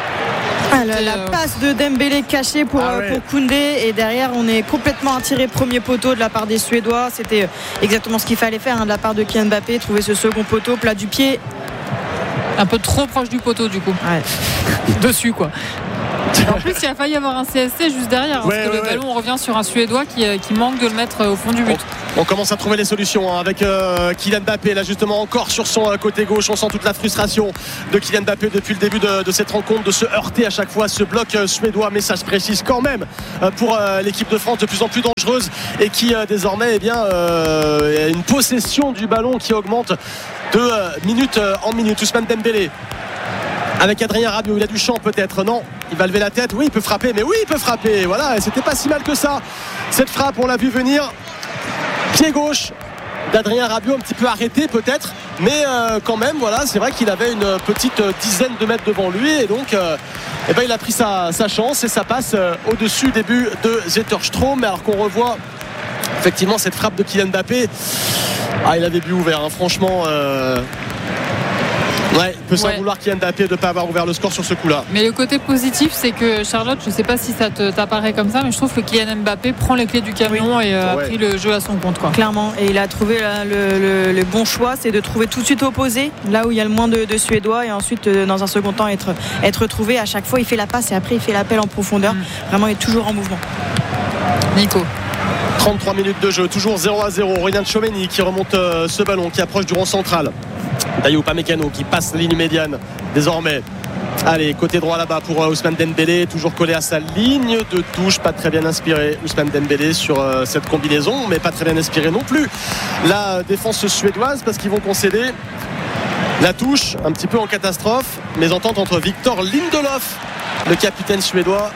Speaker 3: Ah, la, la passe de Dembélé cachée pour, ah ouais. pour Koundé, et derrière on est complètement attiré premier poteau de la part des Suédois. C'était exactement ce qu'il fallait faire hein, de la part de Kylian Mbappé, trouver ce second poteau plat du pied,
Speaker 2: un peu trop proche du poteau du coup, ouais. Dessus quoi. En plus, il a failli y avoir un C S C juste derrière, ouais, parce que ouais, le ballon, ouais. on revient sur un Suédois qui, qui manque de le mettre au fond du but.
Speaker 1: On, on commence à trouver les solutions hein, avec euh, Kylian Mbappé, là justement encore sur son euh, côté gauche. On sent toute la frustration de Kylian Mbappé depuis le début de, de cette rencontre, de se heurter à chaque fois ce bloc euh, suédois. Mais ça se précise quand même euh, pour euh, l'équipe de France, de plus en plus dangereuse et qui euh, désormais eh bien, euh, a une possession du ballon qui augmente de euh, minute euh, en minute. Ousmane Dembélé avec Adrien Rabiot, il a du champ peut-être, non, il va lever la tête, oui il peut frapper, mais oui il peut frapper, voilà, et c'était pas si mal que ça, cette frappe on l'a vu venir, pied gauche d'Adrien Rabiot, un petit peu arrêté peut-être, mais euh, quand même voilà, c'est vrai qu'il avait une petite dizaine de mètres devant lui, et donc euh, eh ben, il a pris sa, sa chance et ça passe euh, au-dessus des buts de Zetterstrom, alors qu'on revoit effectivement cette frappe de Kylian Mbappé, ah il avait but ouvert hein, franchement euh... Ouais, il peut s'en ouais. vouloir Kylian Mbappé de ne pas avoir ouvert le score sur ce coup-là.
Speaker 2: Mais le côté positif, c'est que Charlotte, je ne sais pas si ça te, t'apparaît comme ça, mais je trouve que Kylian Mbappé prend les clés du camion oui. et euh, ouais. a pris le jeu à son compte. Quoi.
Speaker 3: Clairement, et il a trouvé là, le, le, le bon choix, c'est de trouver tout de suite opposé, là où il y a le moins de, de Suédois, et ensuite, euh, dans un second temps, être, être trouvé. À chaque fois, il fait la passe et après, il fait l'appel en profondeur. Mmh. Vraiment, il est toujours en mouvement.
Speaker 2: Nico.
Speaker 1: trente-trois minutes de jeu, toujours zéro à zéro. Ryan Tchouameni qui remonte euh, ce ballon, qui approche du rond central. Dayot Upamecano qui passe la ligne médiane désormais. Allez, côté droit là-bas pour euh, Ousmane Dembélé, toujours collé à sa ligne de touche, pas très bien inspiré Ousmane Dembélé sur euh, cette combinaison, mais pas très bien inspiré non plus la défense suédoise, parce qu'ils vont concéder la touche un petit peu en catastrophe. Mésentente entre Victor Lindelof, le capitaine suédois,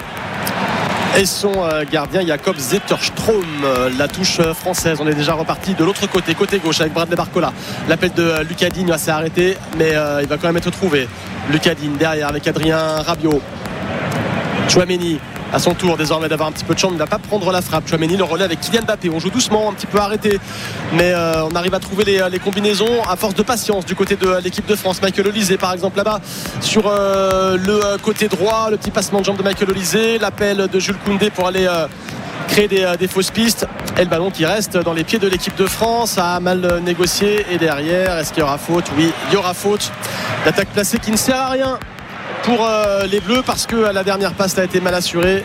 Speaker 1: et son gardien Jakob Zetterstrom. La touche française, on est déjà reparti de l'autre côté, côté gauche avec Bradley Barcola. L'appel de Lucas Digne s'est arrêté, mais euh, il va quand même être trouvé. Lucas Digne derrière avec Adrien Rabiot. Tchouameni à son tour désormais d'avoir un petit peu de champ, il ne va pas prendre la frappe. Tchouameni le relais avec Kylian Mbappé, on joue doucement, un petit peu arrêté, mais euh, on arrive à trouver les, les combinaisons à force de patience du côté de l'équipe de France. Michael Olise par exemple là-bas sur euh, le côté droit, le petit passement de jambe de Michael Olise, l'appel de Jules Koundé pour aller euh, créer des, des fausses pistes, et le ballon qui reste dans les pieds de l'équipe de France, a mal négocié, et derrière est-ce qu'il y aura faute? Oui, il y aura faute. L'attaque placée qui ne sert à rien pour euh, les Bleus, parce que la dernière passe a été mal assurée,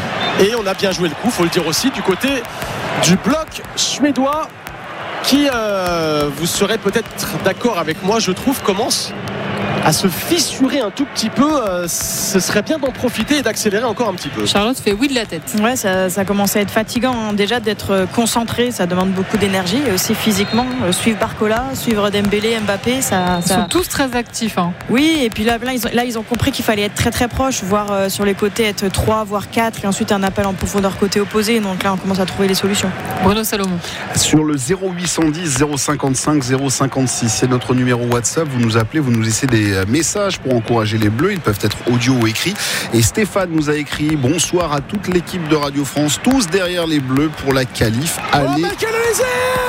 Speaker 1: et on a bien joué le coup, faut le dire aussi, du côté du bloc suédois qui euh, vous serez peut-être d'accord avec moi, je trouve commence à se fissurer un tout petit peu. Euh, ce serait bien d'en profiter et d'accélérer encore un petit peu.
Speaker 2: Charlotte fait oui de la tête.
Speaker 3: Ouais, ça, ça commence à être fatigant hein. Déjà d'être concentré, ça demande beaucoup d'énergie, et aussi physiquement, euh, suivre Barcola, suivre Dembélé, Mbappé, ça,
Speaker 2: ils
Speaker 3: ça...
Speaker 2: sont tous très actifs hein.
Speaker 3: Oui, et puis là, là, ils ont, là ils ont compris qu'il fallait être très très proche, voire euh, sur les côtés être trois voire quatre, et ensuite un appel en profondeur côté opposé. Donc là on commence à trouver les solutions.
Speaker 2: Bruno Salomon
Speaker 6: sur le zéro huit cent dix zéro cinquante-cinq zéro cinquante-six, c'est notre numéro WhatsApp. Vous nous appelez, vous nous laissez des messages pour encourager les Bleus, ils peuvent être audio ou écrits. Et Stéphane nous a écrit: bonsoir à toute l'équipe de Radio France, tous derrière les Bleus pour la qualif. Allez.
Speaker 1: Oh, Michael Olise,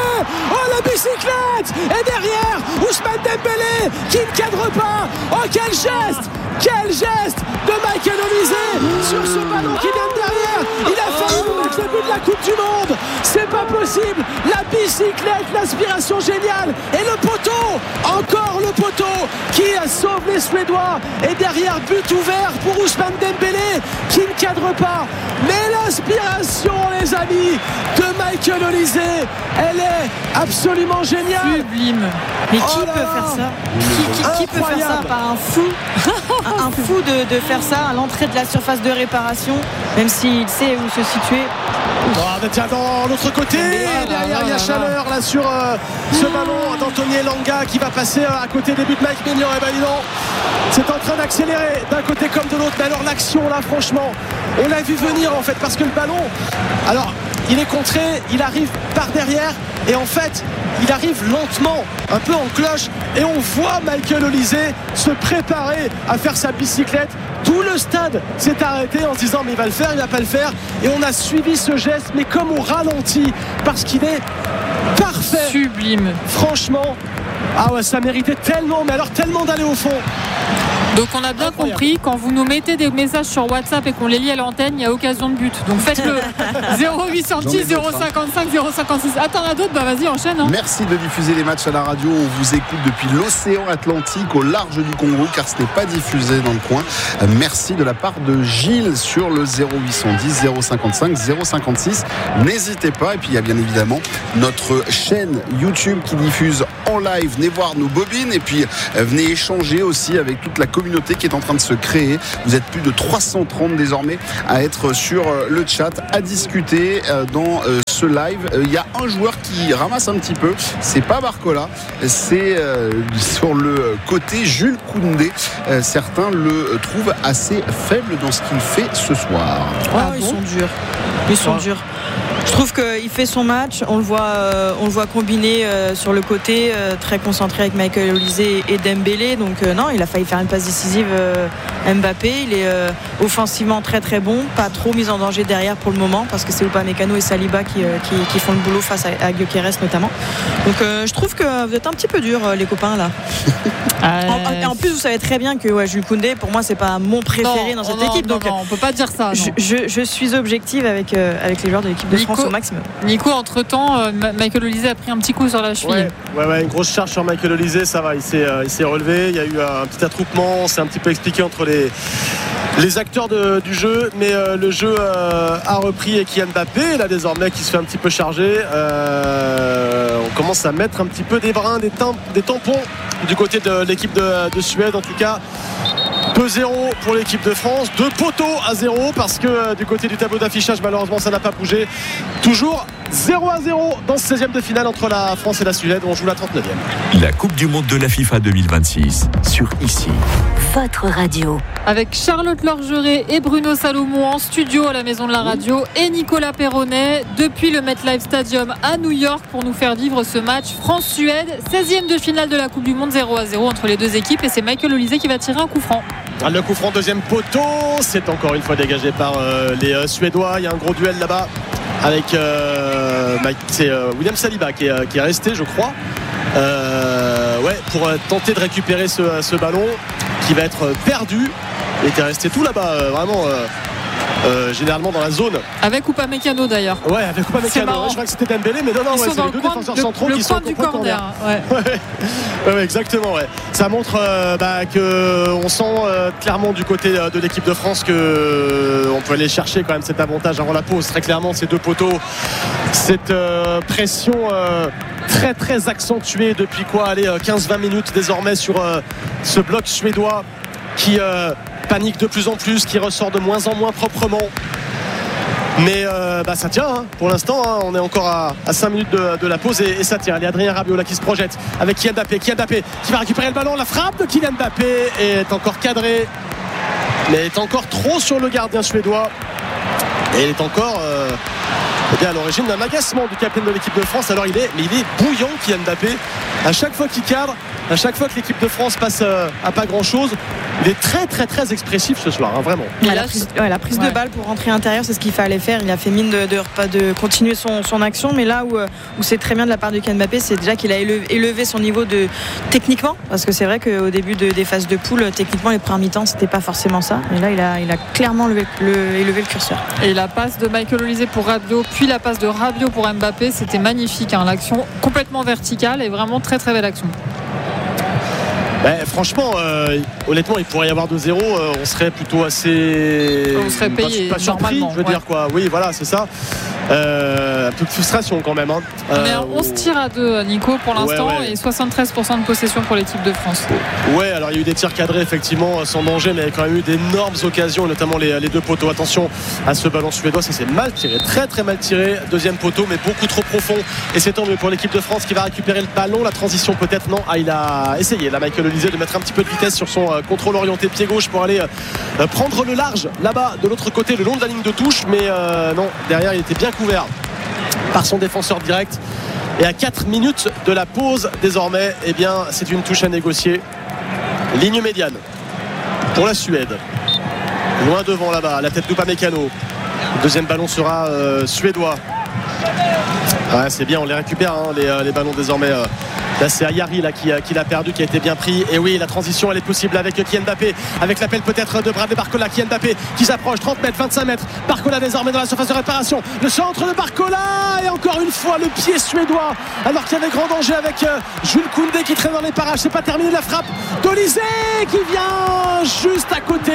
Speaker 1: oh la bicyclette, et derrière Ousmane Dembélé qui ne cadre pas. Oh quel geste, quel geste de Michael Olise sur ce ballon qui vient de derrière. Il a failli nous mettre le but de la Coupe du Monde. C'est pas possible. La bicyclette, l'aspiration géniale, et le poteau, encore le poteau qui sauve les Suédois, et derrière but ouvert pour Ousmane Dembélé qui ne cadre pas. Mais l'inspiration, les amis, de Michael Olise, elle est absolument géniale.
Speaker 2: Sublime.
Speaker 3: Mais qui oh peut faire ça Qui, qui, qui peut faire ça par un fou un, un fou de, de faire ça à l'entrée de la surface de réparation, même s'il sait où se situer.
Speaker 1: Oh, tiens, dans l'autre côté, ah, derrière il y a chaleur là sur euh, ce ballon d'Anthony Elanga qui va passer euh, à côté des buts de Mike Maignan. Et ben dis donc, c'est en train d'accélérer d'un côté comme de l'autre. Mais alors l'action là, franchement, on l'a vu venir en fait, parce que le ballon, alors il est contré, il arrive par derrière et en fait il arrive lentement, un peu en cloche, et on voit Michael Olise se préparer à faire sa bicyclette. Tout le stade s'est arrêté en se disant mais il va le faire, il va pas le faire, et on a suivi ce geste mais comme au ralenti parce qu'il est parfait,
Speaker 2: sublime,
Speaker 1: franchement. Ah ouais, ça méritait tellement, mais alors tellement d'aller au fond.
Speaker 2: Donc on a bien Incroyable. compris, quand vous nous mettez des messages sur WhatsApp et qu'on les lit à l'antenne, il y a occasion de but. Donc faites-le. zéro huit cent dix, zéro cinquante-cinq, zéro cinquante-six. Ah, t'en as d'autres? Bah vas-y, enchaîne. Hein.
Speaker 6: Merci de diffuser les matchs à la radio. On vous écoute depuis l'océan Atlantique au large du Congo, car ce n'est pas diffusé dans le coin. Merci de la part de Gilles sur le zéro huit cent dix, zéro cinquante-cinq, zéro cinquante-six. N'hésitez pas. Et puis il y a bien évidemment notre chaîne YouTube qui diffuse en live. Venez voir nos bobines et puis venez échanger aussi avec toute la communauté qui est en train de se créer. Vous êtes plus de trois cent trente désormais à être sur le chat, à discuter dans ce live. Il y a un joueur qui ramasse un petit peu, c'est pas Barcola, c'est sur le côté Jules Koundé. Certains le trouvent assez faible dans ce qu'il fait ce soir.
Speaker 3: Ah, ils sont durs, ils sont durs. Je trouve qu'il fait son match, on le voit, euh, on le voit combiner euh, sur le côté, euh, très concentré avec Michael Olise et, et Dembélé. Donc euh, non, il a failli faire une passe décisive. Euh, Mbappé, il est euh, offensivement très très bon, pas trop mis en danger derrière pour le moment parce que c'est Upamecano et Saliba qui, euh, qui, qui font le boulot face à, à Gyökeres notamment. Donc euh, je trouve que vous êtes un petit peu durs les copains là. Euh... En, en plus vous savez très bien que ouais, Jules Koundé pour moi c'est pas mon préféré
Speaker 2: non,
Speaker 3: dans cette
Speaker 2: non,
Speaker 3: équipe.
Speaker 2: Non,
Speaker 3: donc
Speaker 2: non, on peut pas dire ça.
Speaker 3: Je, je, je suis objective avec, euh, avec les joueurs de l'équipe de
Speaker 2: Nico,
Speaker 3: France au maximum.
Speaker 2: Nico, entre temps, euh, Michael Olise a pris un petit coup sur la cheville.
Speaker 1: Ouais, ouais, ouais, une grosse charge sur Michael Olise, ça va, il s'est, euh, il s'est relevé. Il y a eu un petit attroupement, on s'est un petit peu expliqué entre les, les acteurs de, du jeu, mais euh, le jeu euh, a repris et Kylian Mbappé, là désormais, qui se fait un petit peu charger. Euh, on commence à mettre un petit peu des brins, des, tim- des tampons du côté de l'équipe de, de Suède, en tout cas. deux zéro pour l'équipe de France, deux poteaux à zéro parce que euh, du côté du tableau d'affichage malheureusement ça n'a pas bougé. Toujours zéro à zéro dans ce seizième de finale entre la France et la Suède. On joue la trente-neuvième.
Speaker 4: La Coupe du Monde de la FIFA deux mille vingt-six sur Ici.
Speaker 5: Votre radio.
Speaker 2: Avec Charlotte Lorgeret et Bruno Salomon en studio à la Maison de la Radio et Nicolas Perronnet depuis le MetLife Stadium à New York pour nous faire vivre ce match France-Suède, seizième de finale de la Coupe du Monde, zéro à zéro entre les deux équipes, et c'est Michael Olise qui va tirer un coup franc.
Speaker 1: Le coup franc, deuxième poteau, c'est encore une fois dégagé par euh, les euh, Suédois. Il y a un gros duel là-bas avec euh, Mike, c'est euh, William Saliba qui est, euh, qui est resté, je crois, euh, ouais, pour euh, tenter de récupérer ce, ce ballon qui va être perdu. Il était resté tout là-bas, euh, vraiment. Euh, Euh, généralement dans la zone
Speaker 2: avec Upamecano d'ailleurs.
Speaker 1: Ouais, avec Upamecano. Ouais, je crois que c'était Dembélé, mais non, non, ouais, c'est les deux
Speaker 2: coin,
Speaker 1: défenseurs
Speaker 2: le,
Speaker 1: centraux
Speaker 2: le
Speaker 1: qui sont
Speaker 2: du corner. Ouais.
Speaker 1: Ouais. Ouais, exactement. Ouais. Ça montre euh, bah, que on sent euh, clairement du côté euh, de l'équipe de France que euh, on peut aller chercher quand même cet avantage avant la pause. Très clairement, ces deux poteaux, cette euh, pression. Euh, très très accentuée depuis quoi, allez, quinze vingt minutes désormais sur euh, ce bloc suédois qui euh, panique de plus en plus, qui ressort de moins en moins proprement. Mais euh, bah, ça tient hein, pour l'instant, hein, on est encore à, à cinq minutes de, de la pause et, et ça tient. Allez, Adrien Rabiot là qui se projette avec Kylian Mbappé, Kylian Mbappé qui va récupérer le ballon, la frappe de Kylian Mbappé est encore cadrée, mais est encore trop sur le gardien suédois et il est encore euh, eh bien, à l'origine d'un agacement du capitaine de l'équipe de France. Alors il est, mais il est bouillant Kylian Mbappé. À chaque fois qu'il cadre, à chaque fois que l'équipe de France passe euh, à pas grand chose, il est très très très expressif ce soir, hein, vraiment.
Speaker 3: Ouais, la prise, ouais, la prise ouais. de balle pour rentrer à l'intérieur, c'est ce qu'il fallait faire. Il a fait mine de, de, de continuer son, son action, mais là où, où c'est très bien de la part de Kylian Mbappé, c'est déjà qu'il a élevé, élevé son niveau de techniquement, parce que c'est vrai qu'au début de, des phases de poule, techniquement les premiers mi-temps c'était pas forcément ça. Et là il a, il a clairement levé le, élevé le curseur.
Speaker 2: Et la passe de Michael Olise pour Rabiot, puis la passe de Rabiot pour Mbappé, c'était magnifique. Hein, l'action complètement verticale et vraiment très très belle action.
Speaker 1: Ben, franchement, euh, honnêtement, il pourrait y avoir deux zéro. Euh, on serait plutôt assez.
Speaker 2: On serait payé
Speaker 1: pas, pas surpris, je veux
Speaker 2: ouais.
Speaker 1: dire quoi. Oui, voilà, c'est ça. Euh, un peu de frustration quand même. Hein.
Speaker 2: On est à onze tirs à deux, Nico, pour l'instant,
Speaker 1: ouais, ouais.
Speaker 2: et soixante-treize pour cent de possession pour l'équipe de France.
Speaker 1: Ouais, alors il y a eu des tirs cadrés, effectivement, sans danger, mais il y a quand même eu d'énormes occasions, notamment les, les deux poteaux. Attention à ce ballon suédois, ça c'est mal tiré, très très mal tiré. Deuxième poteau, mais beaucoup trop profond. Et c'est tant mieux pour l'équipe de France qui va récupérer le ballon. La transition peut-être, non. Ah, il a essayé, là, Michael Olise, de mettre un petit peu de vitesse sur son euh, contrôle orienté pied gauche pour aller euh, prendre le large là-bas, de l'autre côté, le long de la ligne de touche. Mais euh, non, derrière, il était bien couvert par son défenseur direct. Et à quatre minutes de la pause désormais, eh bien, c'est une touche à négocier. Ligne médiane pour la Suède. Loin devant là-bas, la tête d'Upamecano. Le deuxième ballon sera euh, suédois. Ouais, c'est bien, on les récupère hein, les, les ballons désormais. Euh, là c'est Ayari là, qui, qui l'a perdu, qui a été bien pris. Et oui, la transition elle est possible avec Kylian Mbappé, avec l'appel peut-être de Bradley Barcola. Kylian Mbappé qui s'approche, trente mètres, vingt-cinq mètres. Barcola désormais dans la surface de réparation. Le centre de Barcola et encore une fois le pied suédois. Alors qu'il y avait grand danger avec euh, Jules Koundé qui traîne dans les parages. C'est pas terminé, la frappe d'Olysée qui vient juste à côté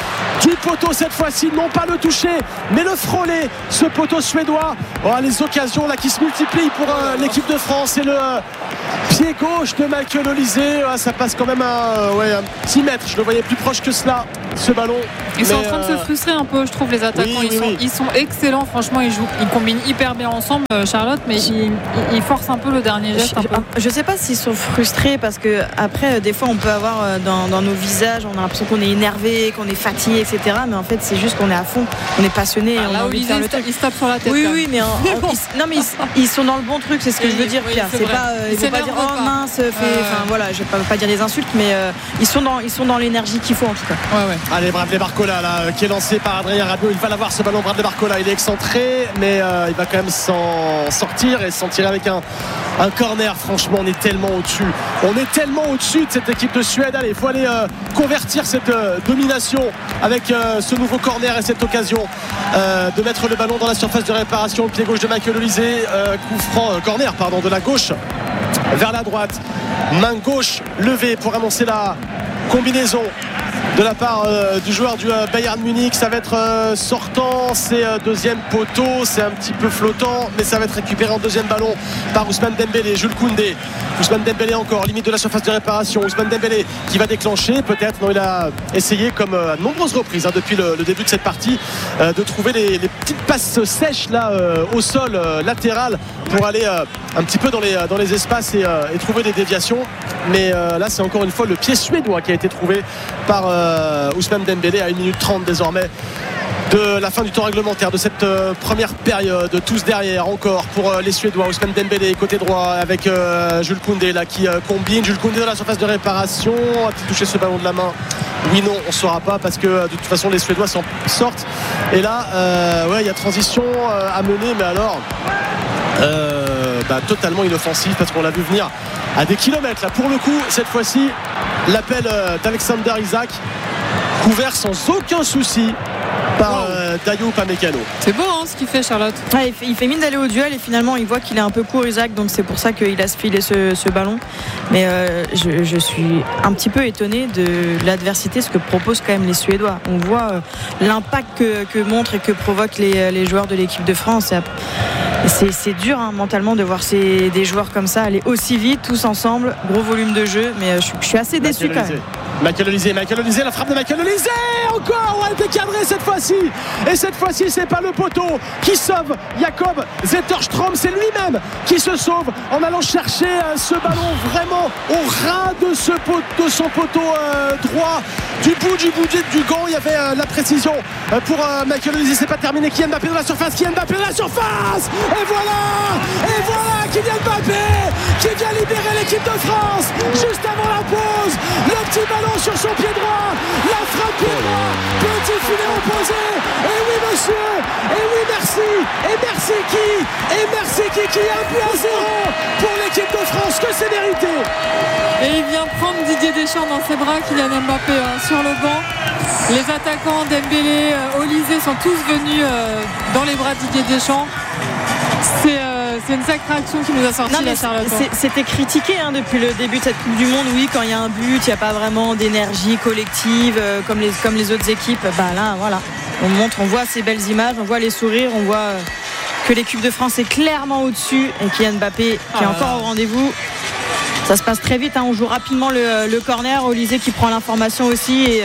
Speaker 1: du poteau cette fois-ci. Non pas le toucher, mais le frôler, ce poteau suédois. Oh, les occasions là qui se multiplient pour euh, l'équipe de France. Et le euh, pied gauche de Michael Olysée, ah, ça passe quand même à ouais, un petit mètre. Je le voyais plus proche que cela, ce ballon.
Speaker 2: Ils sont mais, en train euh... de se frustrer un peu, je trouve, les attaquants. Oui, ils, oui, sont, oui. ils sont excellents, franchement, ils jouent, ils combinent hyper bien ensemble, Charlotte, mais ils, ils forcent un peu le dernier geste.
Speaker 3: Je, je, je sais pas s'ils sont frustrés parce que après, des fois, on peut avoir dans, dans nos visages, on a l'impression qu'on est énervé, qu'on est fatigué, et cetera. Mais en fait, c'est juste qu'on est à fond, on est passionné.
Speaker 2: Ah,
Speaker 3: on
Speaker 2: là
Speaker 3: a
Speaker 2: où
Speaker 3: envie
Speaker 2: ils,
Speaker 3: de faire le
Speaker 2: truc. Ils se tapent sur la tête.
Speaker 3: Oui, oui, oui, mais, en, en, ils, non, mais ils, ils sont dans le bon truc, c'est ce que oui, je veux dire,
Speaker 2: oui,
Speaker 3: Pierre. C'est, c'est pas, euh, ils vont pas dire oh mince, fait, euh... enfin voilà, je vais pas, pas dire des insultes, mais euh, ils sont dans, ils sont dans l'énergie qu'il faut en tout cas.
Speaker 2: Ouais, ouais.
Speaker 1: Allez, Bradley Barcola là, qui est lancé par Adrien Rabiot. Il va l'avoir ce ballon, Bradley Barcola. Il est excentré, mais euh, il va quand même s'en sortir et s'en tirer avec un, un corner. Franchement, on est tellement au-dessus. On est tellement au-dessus de cette équipe de Suède. Allez, il faut aller euh, convertir cette euh, domination avec euh, ce nouveau corner et cette occasion euh, de mettre le ballon dans la surface de réparation. Le pied gauche de Michael Olysée, euh, coup franc, euh, corner, pardon, de la gauche vers la droite. Main gauche levée pour annoncer la combinaison de la part euh, du joueur du euh, Bayern Munich. Ça va être euh, sortant, c'est euh, deuxième poteau, c'est un petit peu flottant, mais ça va être récupéré en deuxième ballon par Ousmane Dembélé. Jules Koundé, Ousmane Dembélé encore, limite de la surface de réparation. Ousmane Dembélé qui va déclencher peut-être, non, il a essayé comme euh, à de nombreuses reprises hein, depuis le, le début de cette partie euh, de trouver les, les petites passes sèches là euh, au sol euh, latéral pour aller euh, un petit peu dans les, dans les espaces et, euh, et trouver des déviations. Mais euh, là c'est encore une fois le pied suédois qui a été trouvé par euh, Ousmane Dembélé à une minute trente désormais de la fin du temps réglementaire de cette euh, première période. Tous derrière encore pour euh, les Suédois. Ousmane Dembélé côté droit avec euh, Jules Koundé là qui euh, combine. Jules Koundé dans la surface de réparation. A-t-il touché ce ballon de la main? Oui, non, on ne saura pas parce que de toute façon les Suédois s'en sortent. Et là, euh, ouais, il y a transition euh, à mener, mais alors euh, bah, totalement inoffensif parce qu'on l'a vu venir à des kilomètres là. Pour le coup, cette fois-ci, l'appel euh, d'Alexander Isak couvert sans aucun souci par euh, Dayot Upamecano.
Speaker 2: C'est beau hein, ce qu'il fait, Charlotte.
Speaker 3: Ouais, il, fait, il fait mine d'aller au duel et finalement il voit qu'il est un peu court, Isak, donc c'est pour ça qu'il a filé ce, ce ballon. Mais euh, je, je suis un petit peu étonné de l'adversité, ce que proposent quand même les Suédois. On voit euh, l'impact que, que montrent et que provoquent les, les joueurs de l'équipe de France. C'est, c'est dur hein, mentalement de voir ces, des joueurs comme ça aller aussi vite, tous ensemble, gros volume de jeu, mais euh, je, je suis assez déçu quand même.
Speaker 1: Michael Olysée, Michael Olysée, la frappe de Michael Olysée encore, elle était cadrée cette fois-ci. Et cette fois-ci, c'est pas le poteau qui sauve Jakob Zetterstrom, c'est lui-même qui se sauve en allant chercher euh, ce ballon vraiment au ras de, ce pot, de son poteau euh, droit. Du bout du bout du gant, il y avait euh, la précision euh, pour euh, Michael Olysée. C'est pas terminé. Kylian Mbappé dans la surface, Kylian Mbappé dans la surface. Et voilà, et voilà Kylian Mbappé qui vient libérer l'équipe de France juste avant la pause. Le petit ballon sur son pied droit, la frappe pied droit, petit filet opposé. Et oui monsieur, et oui merci, et merci qui, et merci qui, qui est un but à zéro pour l'équipe de France, que c'est mérité.
Speaker 2: Et il vient prendre Didier Deschamps dans ses bras, Kylian Mbappé hein, sur le banc. Les attaquants Dembélé, euh, Olysée sont tous venus euh, dans les bras de Didier Deschamps. C'est euh, c'est une sacrée action qui nous a sorti non, la Charlotte.
Speaker 3: C'est, c'était critiqué hein, depuis le début de cette Coupe du Monde. Oui, quand il y a un but, il n'y a pas vraiment d'énergie collective euh, comme, les, comme les autres équipes. Bah là, voilà, on montre, on voit ces belles images, on voit les sourires, on voit euh, que l'équipe de France est clairement au-dessus et Kylian Mbappé qui est ah, encore au rendez-vous. Ça se passe très vite, hein, on joue rapidement le, le corner. Olysée qui prend l'information aussi et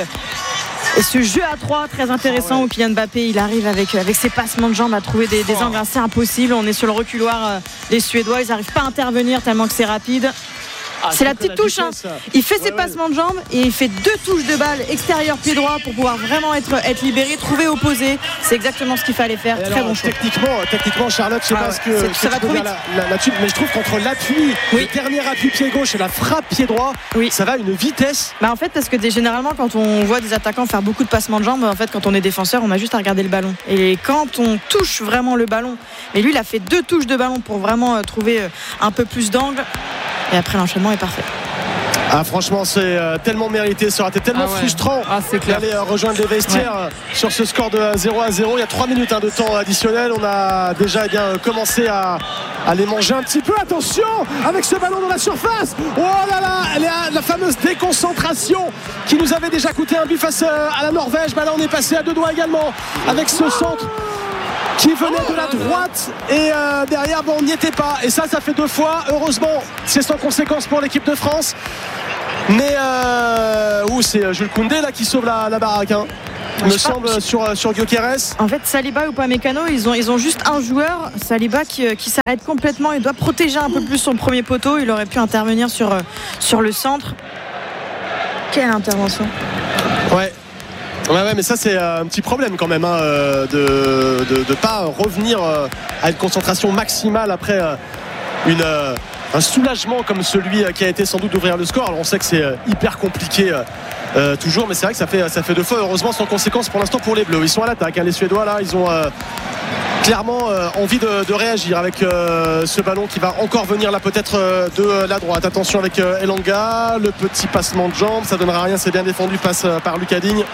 Speaker 3: Et ce jeu à trois très intéressant, oh ouais. où Kylian Mbappé il arrive avec, avec ses passements de jambes à trouver des, des angles assez impossibles. On est sur le reculoir, euh, les Suédois ils n'arrivent pas à intervenir tellement que c'est rapide.
Speaker 1: Ah,
Speaker 3: c'est la petite touche. Hein. Il fait ouais, ses ouais. passements de jambes et il fait deux touches de balle extérieur pied droit pour pouvoir vraiment être, être libéré, trouver opposé. C'est exactement ce qu'il fallait faire. Et Très alors, bon choix.
Speaker 1: Techniquement, techniquement, Charlotte, je sais ah, pas ouais. ce que,
Speaker 3: c'est,
Speaker 1: ce
Speaker 3: ça
Speaker 1: que
Speaker 3: va trop vite.
Speaker 1: La, la, la tube, mais je trouve qu'entre l'appui, oui. le dernier appui pied gauche et la frappe pied droit, oui. ça va à une vitesse.
Speaker 3: Bah en fait, parce que des, généralement, quand on voit des attaquants faire beaucoup de passements de jambes, en fait, quand on est défenseur, on a juste à regarder le ballon. Et quand on touche vraiment le ballon, et lui, il a fait deux touches de ballon pour vraiment euh, trouver euh, un peu plus d'angle. Et après, l'enchaînement est parfait.
Speaker 1: Ah, franchement, c'est euh, tellement mérité. Ça aurait été tellement ah ouais. frustrant
Speaker 2: ah,
Speaker 1: d'aller euh, rejoindre les vestiaires ouais. euh, sur ce score de zéro à zéro. Il y a trois minutes hein, de temps additionnel. On a déjà eh bien, commencé à, à les manger un petit peu. Attention avec ce ballon dans la surface. Oh là là, la, la fameuse déconcentration qui nous avait déjà coûté un but face à la Norvège. Bah là, on est passé à deux doigts également avec ce centre qui venait de la droite et euh, derrière bon, on n'y était pas et ça ça fait deux fois, heureusement c'est sans conséquence pour l'équipe de France, mais euh, ouh, c'est Jules Koundé là qui sauve la, la baraque hein. me semble pas. sur, sur Gyökeres.
Speaker 3: En fait Saliba ou Upamecano ils ont, ils ont juste un joueur, Saliba qui, qui s'arrête complètement, il doit protéger un peu plus son premier poteau, il aurait pu intervenir sur, sur le centre. Quelle intervention.
Speaker 1: Ouais Ouais, ouais, mais ça c'est un petit problème quand même hein, de de de pas revenir à une concentration maximale après une un soulagement comme celui qui a été sans doute d'ouvrir le score. Alors on sait que c'est hyper compliqué euh, toujours, mais c'est vrai que ça fait ça fait deux fois heureusement sans conséquence pour l'instant pour les Bleus. Ils sont à l'attaque, hein, les Suédois là, ils ont euh, clairement euh, envie de, de réagir avec euh, ce ballon qui va encore venir là peut-être euh, de la droite. Attention avec euh, Elanga, le petit passement de jambes, ça donnera rien, c'est bien défendu, passe euh, par Lucas Digne.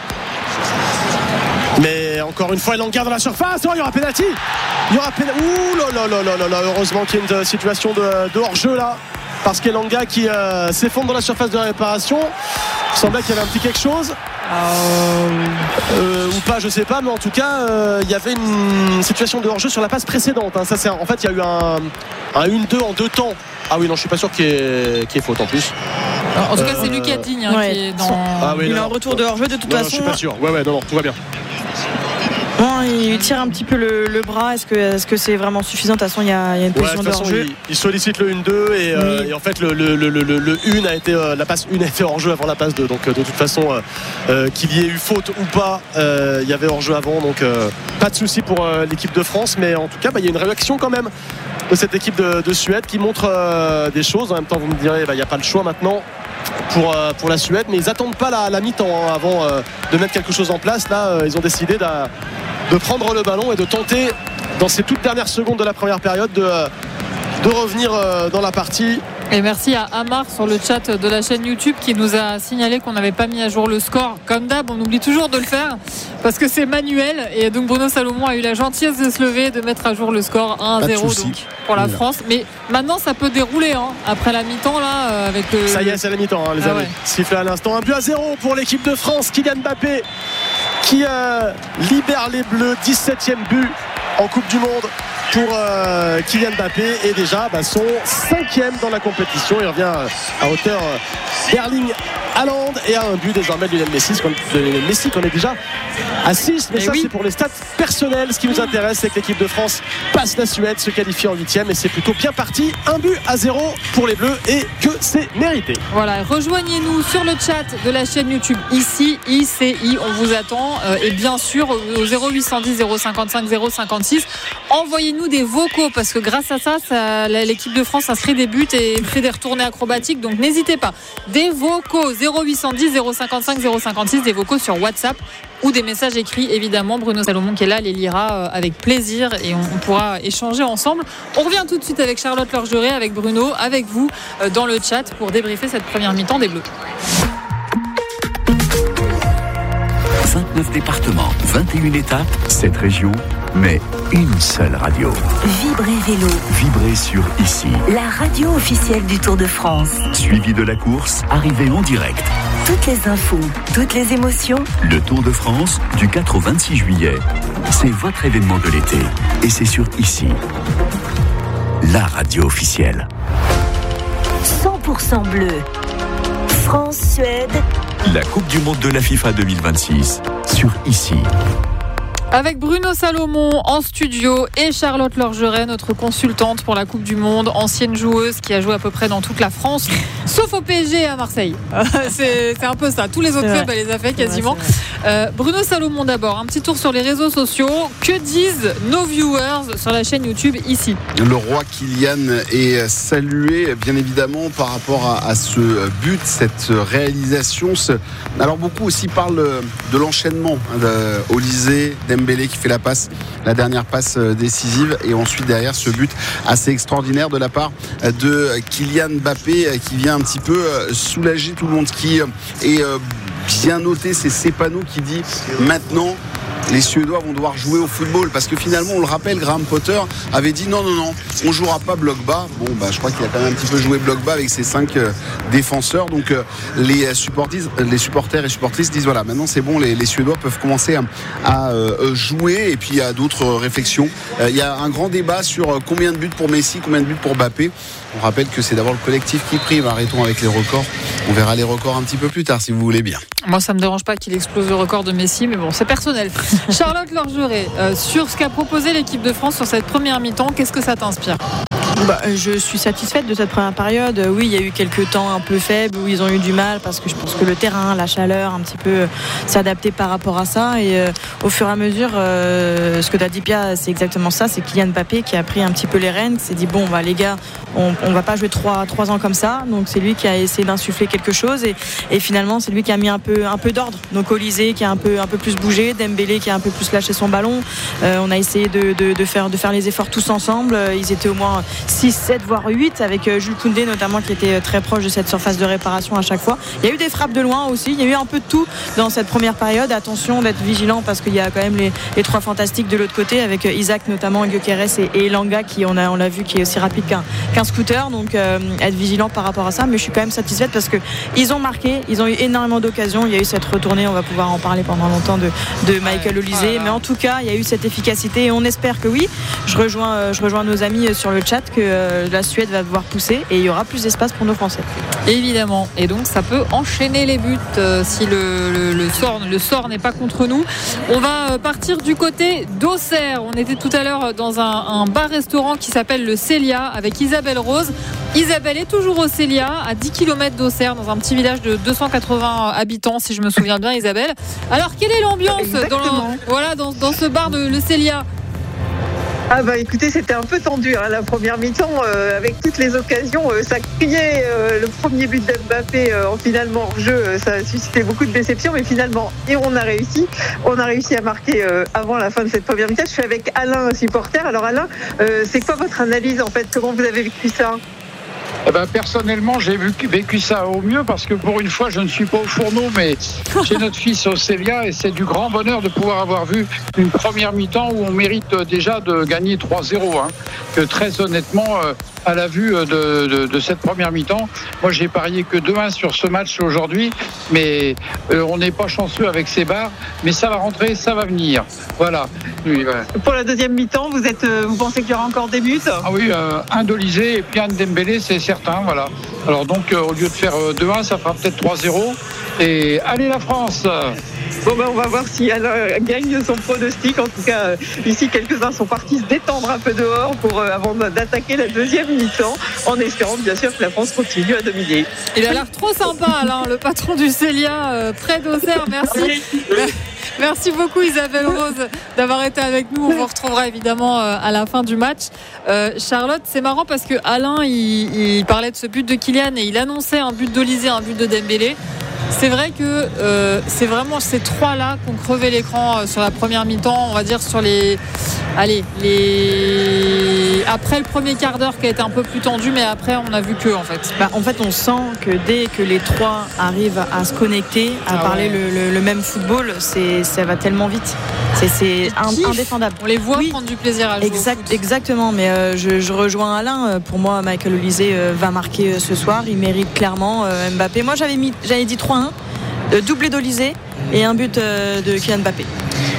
Speaker 1: Mais encore une fois, Elanga dans la surface. Oh, il y aura pénalty. Il y aura pénalty. Ouh là là là là là. Heureusement qu'il y a une situation de, de hors-jeu là. Parce qu'Elanga qui euh, s'effondre dans la surface de réparation. Il semblait qu'il y avait un petit quelque chose. Euh, euh, ou pas, je sais pas. Mais en tout cas, euh, il y avait une situation de hors-jeu sur la passe précédente. Hein. Ça, c'est, en fait, il y a eu un, un un deux en deux temps. Ah oui, non, je suis pas sûr qu'il y ait, qu'il y ait faute en plus.
Speaker 2: En tout cas, c'est Lucas Digne hein, ouais. qui est dans.
Speaker 3: Ah oui, il a un retour de hors-jeu de toute
Speaker 1: non,
Speaker 3: façon.
Speaker 1: Non, je suis pas sûr. Ouais, ouais, non, non, tout va bien.
Speaker 3: Bon, il tire un petit peu le, le bras. Est-ce que, est-ce que c'est vraiment suffisant? De toute façon, il y a, il y a une position ouais, de, de hors-jeu.
Speaker 1: Il, il sollicite le un deux et, oui. euh, et en fait, le, le, le, le, le un a été, euh, la passe un a été hors-jeu avant la passe deux. Donc, euh, de toute façon, euh, euh, qu'il y ait eu faute ou pas, euh, il y avait hors-jeu avant. Donc, euh, pas de souci pour euh, l'équipe de France. Mais en tout cas, bah, il y a une réaction quand même de cette équipe de, de Suède qui montre euh, des choses. En même temps, vous me direz, bah, il n'y a pas le choix maintenant pour, euh, pour la Suède. Mais ils n'attendent pas la, la mi-temps hein, avant euh, de mettre quelque chose en place. Là, euh, ils ont décidé de, de prendre le ballon et de tenter, dans ces toutes dernières secondes de la première période, de, de revenir euh, dans la partie.
Speaker 2: Et merci à Amar sur le chat de la chaîne YouTube qui nous a signalé qu'on n'avait pas mis à jour le score. Comme d'hab, on oublie toujours de le faire parce que c'est manuel. Et donc Bruno Salomon a eu la gentillesse de se lever, de mettre à jour le score un à zéro donc, pour la France. Mais maintenant, ça peut dérouler hein, après la mi-temps. Là, avec le...
Speaker 1: Ça y est, c'est la mi-temps, hein, les ah amis. Ouais. Sifflé à l'instant. Un but à zéro pour l'équipe de France. Kylian Mbappé qui euh, libère les Bleus. dix-septième but en Coupe du Monde pour euh, Kylian Mbappé et déjà bah, son cinquième dans la compétition. Il revient à hauteur euh, d'Erling Haaland et à un but désormais de Lionel Messi, de Messi qu'on est déjà à six. Mais et ça oui. c'est pour les stats personnels. Ce qui nous intéresse c'est que l'équipe de France passe la Suède, se qualifie en huitième et c'est plutôt bien parti. Un but à zéro pour les Bleus et que c'est mérité.
Speaker 2: Voilà, rejoignez-nous sur le chat de la chaîne YouTube ici, I C I, on vous attend euh, et bien sûr au zéro huit cent dix zéro cinquante-cinq zéro cinquante-six envoyez-nous des vocaux parce que grâce à ça, ça l'équipe de France inscrit des buts et fait des retournées acrobatiques donc n'hésitez pas, des vocaux zéro huit cent dix zéro cinquante-cinq zéro cinquante-six, des vocaux sur WhatsApp ou des messages écrits évidemment. Bruno Salomon qui est là les lira avec plaisir et on, on pourra échanger ensemble. On revient tout de suite avec Charlotte Lorgeré, avec Bruno, avec vous dans le chat pour débriefer cette première mi-temps des Bleus.
Speaker 4: vingt-neuf départements, vingt et une étapes, sept régions, mais une seule radio.
Speaker 5: Vibrez Vélo.
Speaker 4: Vibrez sur ici.
Speaker 5: La radio officielle du Tour de France.
Speaker 4: Suivi de la course, arrivée en direct.
Speaker 5: Toutes les infos, toutes les émotions.
Speaker 4: Le Tour de France, du quatre au vingt-six juillet. C'est votre événement de l'été. Et c'est sur ici. La radio officielle.
Speaker 5: cent pour cent bleu. France-Suède.
Speaker 4: La Coupe du Monde de la FIFA deux mille vingt-six sur ici.
Speaker 2: Avec Bruno Salomon en studio et Charlotte Lorgeret, notre consultante pour la Coupe du Monde, ancienne joueuse qui a joué à peu près dans toute la France, sauf au P S G et à Marseille. c'est, c'est un peu ça. Tous les autres clubs, elle les a fait quasiment. Vrai, euh, Bruno Salomon d'abord, un petit tour sur les réseaux sociaux. Que disent nos viewers sur la chaîne YouTube ici?
Speaker 6: Le roi Kylian est salué bien évidemment par rapport à, à ce but, cette réalisation. Ce... Alors beaucoup aussi parlent de l'enchaînement de Olysée, Dembélé qui fait la passe, la dernière passe décisive, et ensuite derrière ce but assez extraordinaire de la part de Kylian Mbappé qui vient un petit peu soulager tout le monde. Ce qui est bien noté, c'est Cepano qui dit maintenant les Suédois vont devoir jouer au football, parce que finalement on le rappelle, Graham Potter avait dit non non non on jouera pas bloc bas. Bon bah je crois qu'il a quand même un petit peu joué bloc bas avec ses cinq euh, défenseurs, donc euh, les supporters les supporters et supportrices disent voilà, maintenant c'est bon, les, les Suédois peuvent commencer à, à euh, jouer. Et puis il y a d'autres réflexions, euh, il y a un grand débat sur combien de buts pour Messi, combien de buts pour Mbappé. On rappelle que c'est d'abord le collectif qui prime. Arrêtons avec les records, on verra les records un petit peu plus tard si vous voulez bien.
Speaker 2: Moi ça me dérange pas qu'il explose le record de Messi, mais bon c'est personnel. Charlotte Lorgeret, euh, sur ce qu'a proposé l'équipe de France sur cette première mi-temps, qu'est-ce que ça t'inspire?
Speaker 3: Bah, je suis satisfaite de cette première période. Oui, il y a eu quelques temps un peu faibles où ils ont eu du mal, parce que je pense que le terrain, la chaleur, un petit peu euh, s'adapter par rapport à ça. Et euh, au fur et à mesure, euh, ce que tu as dit, Pia, c'est exactement ça. C'est Kylian Mbappé qui a pris un petit peu les rênes, qui s'est dit bon, bah, les gars, on ne va pas jouer trois, trois ans comme ça. Donc c'est lui qui a essayé d'insuffler quelque chose. Et, et finalement, c'est lui qui a mis un peu, un peu d'ordre. Donc Olysée qui a un peu, un peu plus bougé, Dembélé qui a un peu plus lâché son ballon. Euh, on a essayé de, de, de, faire, de faire les efforts tous ensemble. Ils étaient au moins six, sept voire huit, avec Jules Koundé notamment qui était très proche de cette surface de réparation à chaque fois. Il y a eu des frappes de loin aussi, il y a eu un peu de tout dans cette première période. Attention d'être vigilant, parce qu'il y a quand même les, les trois fantastiques de l'autre côté, avec Isaac notamment, Gyökeres et, et Elanga qui on a, on l'a vu qui est aussi rapide qu'un, qu'un scooter. Donc euh, être vigilant par rapport à ça, mais je suis quand même satisfaite parce qu'ils ont marqué, ils ont eu énormément d'occasions. Il y a eu cette retournée, on va pouvoir en parler pendant longtemps, de, de Michael ouais, Olysée, voilà. Mais en tout cas il y a eu cette efficacité et on espère que oui. Je rejoins, je rejoins nos amis sur le chat que euh, la Suède va devoir pousser et il y aura plus d'espace pour nos Français.
Speaker 2: Évidemment, et donc ça peut enchaîner les buts euh, si le, le, le, sort, le sort n'est pas contre nous. On va partir du côté d'Auxerre. On était tout à l'heure dans un, un bar-restaurant qui s'appelle le Célia avec Isabelle Rose. Isabelle est toujours au Célia, à dix kilomètres d'Auxerre, dans un petit village de deux cent quatre-vingts habitants, si je me souviens bien, Isabelle. Alors quelle est l'ambiance dans, voilà, dans, dans ce bar de le Célia?
Speaker 7: Ah bah écoutez, c'était un peu tendu hein, la première mi-temps euh, avec toutes les occasions, euh, ça criait euh, le premier but d'Mbappé euh, en finalement hors jeu, euh, ça a suscité beaucoup de déception, mais finalement et on a réussi, on a réussi à marquer euh, avant la fin de cette première mi-temps. Je suis avec Alain, supporter. Alors Alain, euh, c'est quoi votre analyse en fait? Comment vous avez vécu ça?
Speaker 8: Eh ben, personnellement, j'ai vécu ça au mieux, parce que pour une fois, je ne suis pas au fourneau, mais j'ai notre fils au Célia, et c'est du grand bonheur de pouvoir avoir vu une première mi-temps où on mérite déjà de gagner trois zéro. Hein. Que très honnêtement, à la vue de, de, de cette première mi-temps, moi j'ai parié que deux un sur ce match aujourd'hui, mais euh, on n'est pas chanceux avec ces barres, mais ça va rentrer, ça va venir. Voilà. Oui, voilà.
Speaker 7: Pour la deuxième mi-temps, vous, êtes, vous pensez qu'il y aura encore des buts?
Speaker 8: Ah oui, euh, un d'Olysée et puis un de Dembélé, c'est certain, voilà. Alors donc, euh, au lieu de faire euh, deux un, ça fera peut-être trois zéro. Et allez la France!
Speaker 7: Bon ben on va voir si Alain gagne son pronostic. En tout cas, euh, ici, quelques-uns sont partis se détendre un peu dehors pour, euh, avant d'attaquer la deuxième mi-temps, en espérant bien sûr que la France continue à dominer.
Speaker 2: Il a l'air trop sympa, Alain, le patron du Célia, euh, près d'Auxerre. Merci. Merci beaucoup Isabelle Rose d'avoir été avec nous. On vous retrouvera évidemment à la fin du match. Euh, Charlotte, c'est marrant parce que Alain il, il parlait de ce but de Kylian et il annonçait un but d'Olysée, un but de Dembélé. C'est vrai que euh, c'est vraiment ces trois-là qui ont crevé l'écran sur la première mi-temps, on va dire sur les... Allez, les... après le premier quart d'heure qui a été un peu plus tendu, mais après on a vu que en fait.
Speaker 3: Bah, en fait on sent que dès que les trois arrivent à se connecter, à ah parler ouais. le, le, le même football, c'est, ça va tellement vite. C'est, c'est un, indéfendable.
Speaker 2: On les voit oui. prendre du plaisir à jouer
Speaker 3: exact, au foot. Exactement, mais euh, je, je rejoins Alain. Pour moi, Michael Olysée euh, va marquer euh, ce soir. Il mérite clairement euh, Mbappé. Moi j'avais, mis, j'avais dit trois un, euh, doublé d'Olysée et un but euh, de Kylian Mbappé.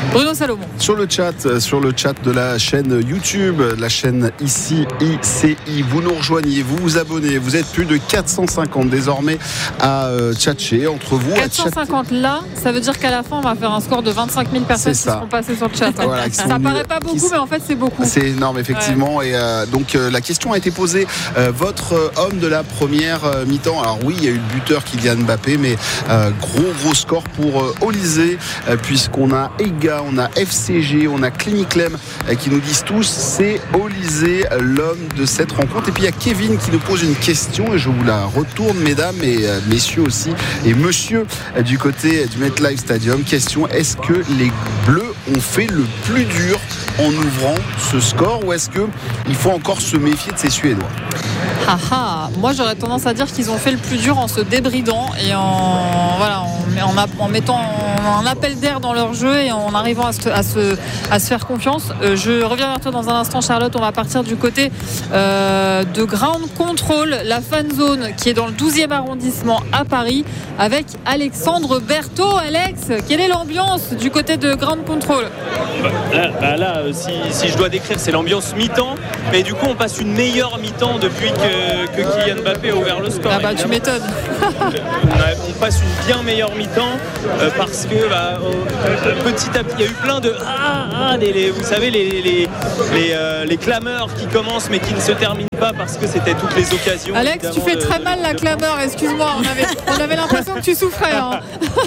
Speaker 2: Bruno Salomon.
Speaker 6: Sur le chat, sur le chat de la chaîne YouTube, la chaîne ici I C I, vous nous rejoignez, vous vous abonnez, vous êtes plus de quatre cent cinquante désormais à euh, tchatcher entre vous.
Speaker 2: quatre cent cinquante là, ça veut dire qu'à la fin on va faire un score de vingt-cinq mille personnes qui seront passées sur le chat. Hein. Voilà, ça sont... paraît pas beaucoup, mais en fait c'est beaucoup.
Speaker 6: C'est énorme effectivement. Ouais. Et euh, donc euh, la question a été posée. Euh, votre euh, homme de la première euh, mi-temps. Alors oui, il y a eu le buteur Kylian Mbappé, mais euh, gros gros score pour euh, Olysée, euh, puisqu'on a Ega, on a F C G, on a Cliniclem euh, qui nous disent tous c'est Olysée l'homme de cette rencontre. Et puis il y a Kevin qui nous pose une question et je vous la retourne, mesdames et euh, messieurs aussi, et monsieur euh, du côté du MetLife Stadium. Question: est-ce que les Bleus ont fait le plus dur en ouvrant ce score, ou est-ce qu'il faut encore se méfier de ces Suédois?
Speaker 2: Ah ah, moi j'aurais tendance à dire qu'ils ont fait le plus dur en se débridant et en, voilà, en, en, en mettant un appel d'air dans leur jeu et en arrivant à se, à se, à se faire confiance. Euh, je reviens vers toi dans un instant, Charlotte. On va partir du côté euh, de Ground Control, la fan zone qui est dans le douzième arrondissement à Paris, avec Alexandre Berthaud. Alex, quelle est l'ambiance du côté de Ground Control?
Speaker 9: Là, bah là si, si je dois décrire, c'est l'ambiance mi-temps, mais du coup on passe une meilleure mi-temps depuis que, que Kylian Mbappé a ouvert le score.
Speaker 2: Ah bah évidemment. Tu m'étonnes.
Speaker 9: on, on passe une bien meilleure mi-temps euh, parce que bah, euh, petit à petit il y a eu plein de ah, ah les, les, vous savez les, les, les, euh, les clameurs qui commencent mais qui ne se terminent pas parce que c'était toutes les occasions.
Speaker 2: Alex, tu fais très de, mal de la clameur, excuse-moi, on avait, on avait l'impression que tu souffrais. Hein.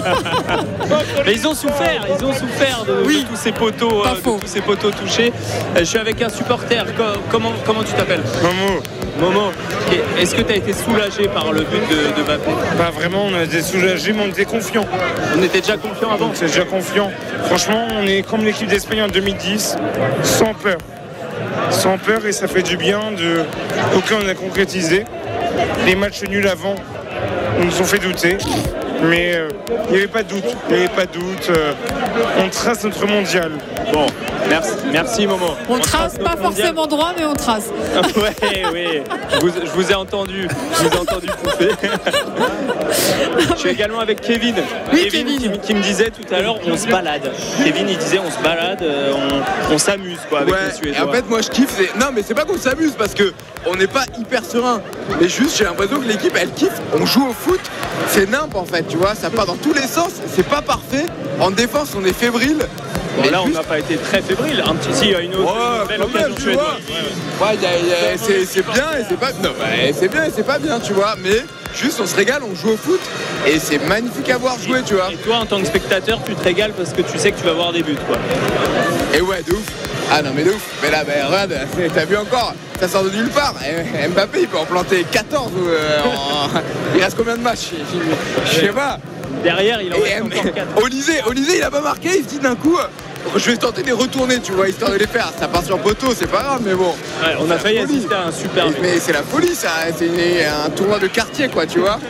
Speaker 9: Mais ils ont souffert, ils ont souffert de, oui. de tous ces poteaux, euh, de tous ces poteaux touchés. Euh, je suis avec un supporter. Comment, comment tu t'appelles?
Speaker 10: Momo.
Speaker 9: Momo. Est-ce que tu as été soulagé par le but de, de Mbappé?
Speaker 10: Pas vraiment, on a été soulagé, mais on était confiants.
Speaker 9: On était déjà confiants avant?
Speaker 10: On était déjà confiants. Franchement, on est comme l'équipe d'Espagne en deux mille dix, sans peur. Sans peur, et ça fait du bien. De... Donc là, on a concrétisé. Les matchs nuls avant nous ont fait douter. Mais euh, il n'y avait pas de doute, il n'y avait pas de doute. Euh, on trace notre mondial.
Speaker 9: Bon, merci, merci Momo.
Speaker 2: On, on trace, trace pas forcément droit, mais on trace.
Speaker 9: Ouais, oui. Je vous, je vous ai entendu, je vous ai entendu pousser. Je suis également avec Kevin.
Speaker 2: Oui,
Speaker 9: Kevin,
Speaker 2: Kevin.
Speaker 9: Qui, qui me disait tout à l'heure, on se balade. Kevin, il disait, on se balade, on, on s'amuse quoi avec
Speaker 11: ouais,
Speaker 9: les Suédois.
Speaker 11: Et en fait, moi, je kiffe. C'est... Non, mais c'est pas qu'on s'amuse parce que on n'est pas hyper serein. Mais juste, j'ai l'impression que l'équipe, elle kiffe. On joue au foot, c'est nimp en fait. Tu vois, ça part dans tous les sens. C'est pas parfait. En défense, on est fébrile.
Speaker 9: Bon, là, juste... on n'a pas été très fébrile. Un petit, si, il y a une autre
Speaker 11: ouais,
Speaker 9: une belle occasion suédoise.
Speaker 11: Ouais, ouais. ouais y a, y a, c'est, c'est bien et c'est pas. Non, bah, c'est bien et c'est pas bien, tu vois. Mais juste, on se régale, on joue au foot et c'est magnifique à voir jouer, tu vois.
Speaker 9: Et toi, en tant que spectateur, tu te régales parce que tu sais que tu vas voir des buts, quoi.
Speaker 11: Et ouais, de ouf. Ah non, mais de ouf. Mais là, bah, regarde, t'as vu encore, ça sort de nulle part. Mbappé, il peut en planter quatorze. Euh, en... Il reste combien de matchs? Je sais pas.
Speaker 9: Derrière, il en reste M... encore quatre.
Speaker 11: Olysée, Olysée, il a pas marqué, il se dit d'un coup, je vais tenter de les retourner, tu vois, histoire de les faire. Ça part sur poteau, c'est pas grave, mais bon.
Speaker 9: Ouais, on a failli assister à un super.
Speaker 11: Mais, mais c'est la folie, ça. C'est une, un tournoi de quartier, quoi, tu vois.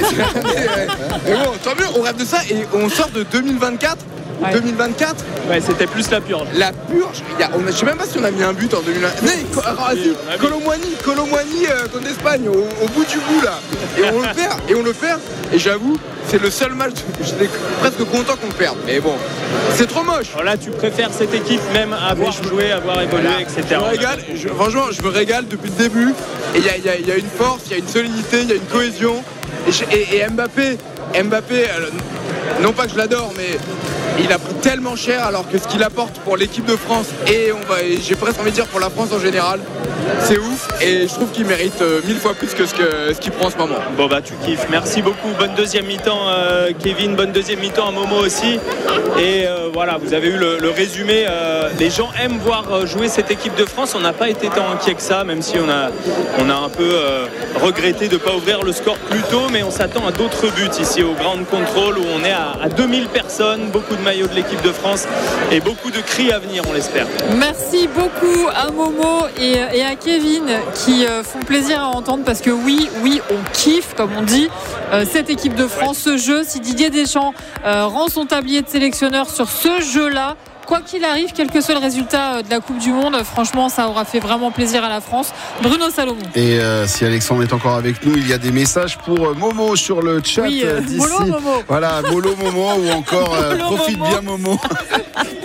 Speaker 11: mais, mais bon, tant mieux, on rêve de ça et on sort de deux mille vingt-quatre. Ouais. deux mille vingt-quatre.
Speaker 9: Ouais, c'était plus la purge.
Speaker 11: La purge. Il y a, on a, je sais même pas si on a mis un but en deux mille vingt. Non, alors, si, Colomboigny, Colomboigny euh, contre l'Espagne, au, au bout du bout là. Et on le perd. Et on le perd. Et j'avoue, c'est le seul match. J'étais presque content qu'on le perde. Mais bon, c'est trop moche.
Speaker 9: Alors là, tu préfères cette équipe même à avoir je... joué, à avoir évolué, voilà. et cetera.
Speaker 11: Je me régale. Je, franchement, je me régale depuis le début. Et il y a, y, a, y a une force, il y a une solidité, il y a une cohésion. Et, je, et, et Mbappé, Mbappé, euh, non pas que je l'adore, mais il a pris tellement cher alors que ce qu'il apporte pour l'équipe de France et, on va, et j'ai presque envie de dire pour la France en général, c'est ouf et je trouve qu'il mérite euh, mille fois plus que ce, que ce qu'il prend en ce moment.
Speaker 9: Bon bah tu kiffes, merci beaucoup, bonne deuxième mi-temps euh, Kevin, bonne deuxième mi-temps à Momo aussi et euh, voilà, vous avez eu le, le résumé, euh, les gens aiment voir jouer cette équipe de France, on n'a pas été tant inquiet que ça, même si on a, on a un peu euh, regretté de ne pas ouvrir le score plus tôt, mais on s'attend à d'autres buts ici au Ground Control où on est à, à deux mille personnes, beaucoup de maillot de l'équipe de France et beaucoup de cris à venir, on l'espère.
Speaker 2: Merci beaucoup à Momo et, et à Kevin qui euh, font plaisir à entendre parce que oui, oui, on kiffe, comme on dit, euh, cette équipe de France, ce jeu. Si Didier Deschamps euh, rend son tablier de sélectionneur sur ce jeu-là, quoi qu'il arrive, quel que soit le résultat de la Coupe du Monde, franchement, ça aura fait vraiment plaisir à la France. Bruno Salomon.
Speaker 6: Et euh, si Alexandre est encore avec nous, il y a des messages pour Momo sur le chat.
Speaker 2: Oui, euh,
Speaker 6: d'ici.
Speaker 2: Molo Momo.
Speaker 6: Voilà, Molo Momo ou encore euh,
Speaker 2: Molo
Speaker 6: profite
Speaker 2: Momo.
Speaker 6: bien Momo.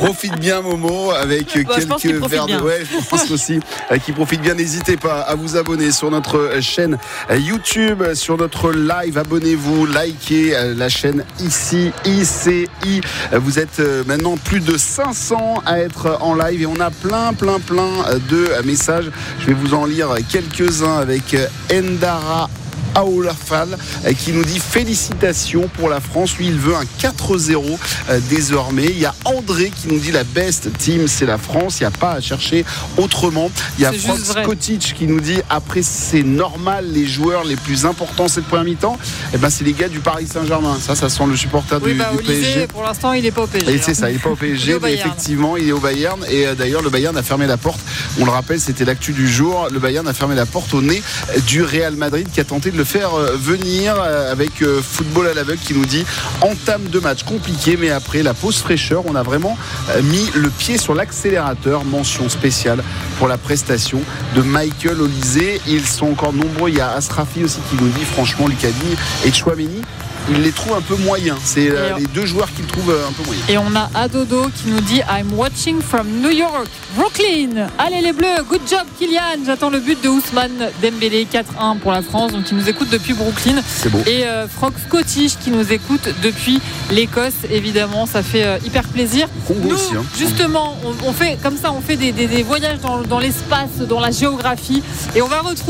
Speaker 6: Profite bien Momo avec
Speaker 3: bah,
Speaker 6: quelques verres de ouais, je pense aussi euh, qui profite bien. N'hésitez pas à vous abonner sur notre chaîne YouTube, sur notre live. Abonnez-vous, likez la chaîne ici I C I. Vous êtes maintenant plus de cinq cents à être en live et on a plein plein plein de messages. Je vais vous en lire quelques-uns avec Endara Aoulafal qui nous dit félicitations pour la France. Lui il veut un quatre zéro euh, désormais. Il y a André qui nous dit la best team c'est la France, il n'y a pas à chercher autrement. Il y a Franck Skotic qui nous dit après c'est normal, les joueurs les plus importants cette première mi-temps, et ben c'est les gars du Paris Saint-Germain. Ça ça sent le supporter
Speaker 2: oui,
Speaker 6: du,
Speaker 2: bah,
Speaker 6: du P S G.
Speaker 2: Pour l'instant il n'est pas au P S G.
Speaker 6: Et c'est ça, il n'est pas au P S G mais effectivement il est au Bayern. Et euh, d'ailleurs le Bayern a fermé la porte, on le rappelle, c'était l'actu du jour. Le Bayern a fermé la porte au nez du Real Madrid qui a tenté de le faire venir avec Football à l'aveugle qui nous dit entame de match compliqué mais après la pause fraîcheur on a vraiment mis le pied sur l'accélérateur. Mention spéciale pour la prestation de Michael Olysée. Ils sont encore nombreux, il y a Asrafi aussi qui nous dit franchement Lucani et Chouameni il les trouve un peu moyens. C'est euh, les deux joueurs qu'il trouve un peu moyens.
Speaker 2: Et on a Adodo qui nous dit I'm watching from New York, Brooklyn. Allez les Bleus, good job Kylian. J'attends le but de Ousmane Dembélé, quatre un pour la France. Donc il nous écoute depuis Brooklyn.
Speaker 6: C'est beau.
Speaker 2: Et euh, Franck Scottish qui nous écoute depuis l'Écosse. Évidemment, ça fait euh, hyper plaisir.
Speaker 6: Congo
Speaker 2: nous,
Speaker 6: aussi. Hein.
Speaker 2: Justement, on, on fait comme ça, on fait des, des, des voyages dans, dans l'espace, dans la géographie. Et on va retrouver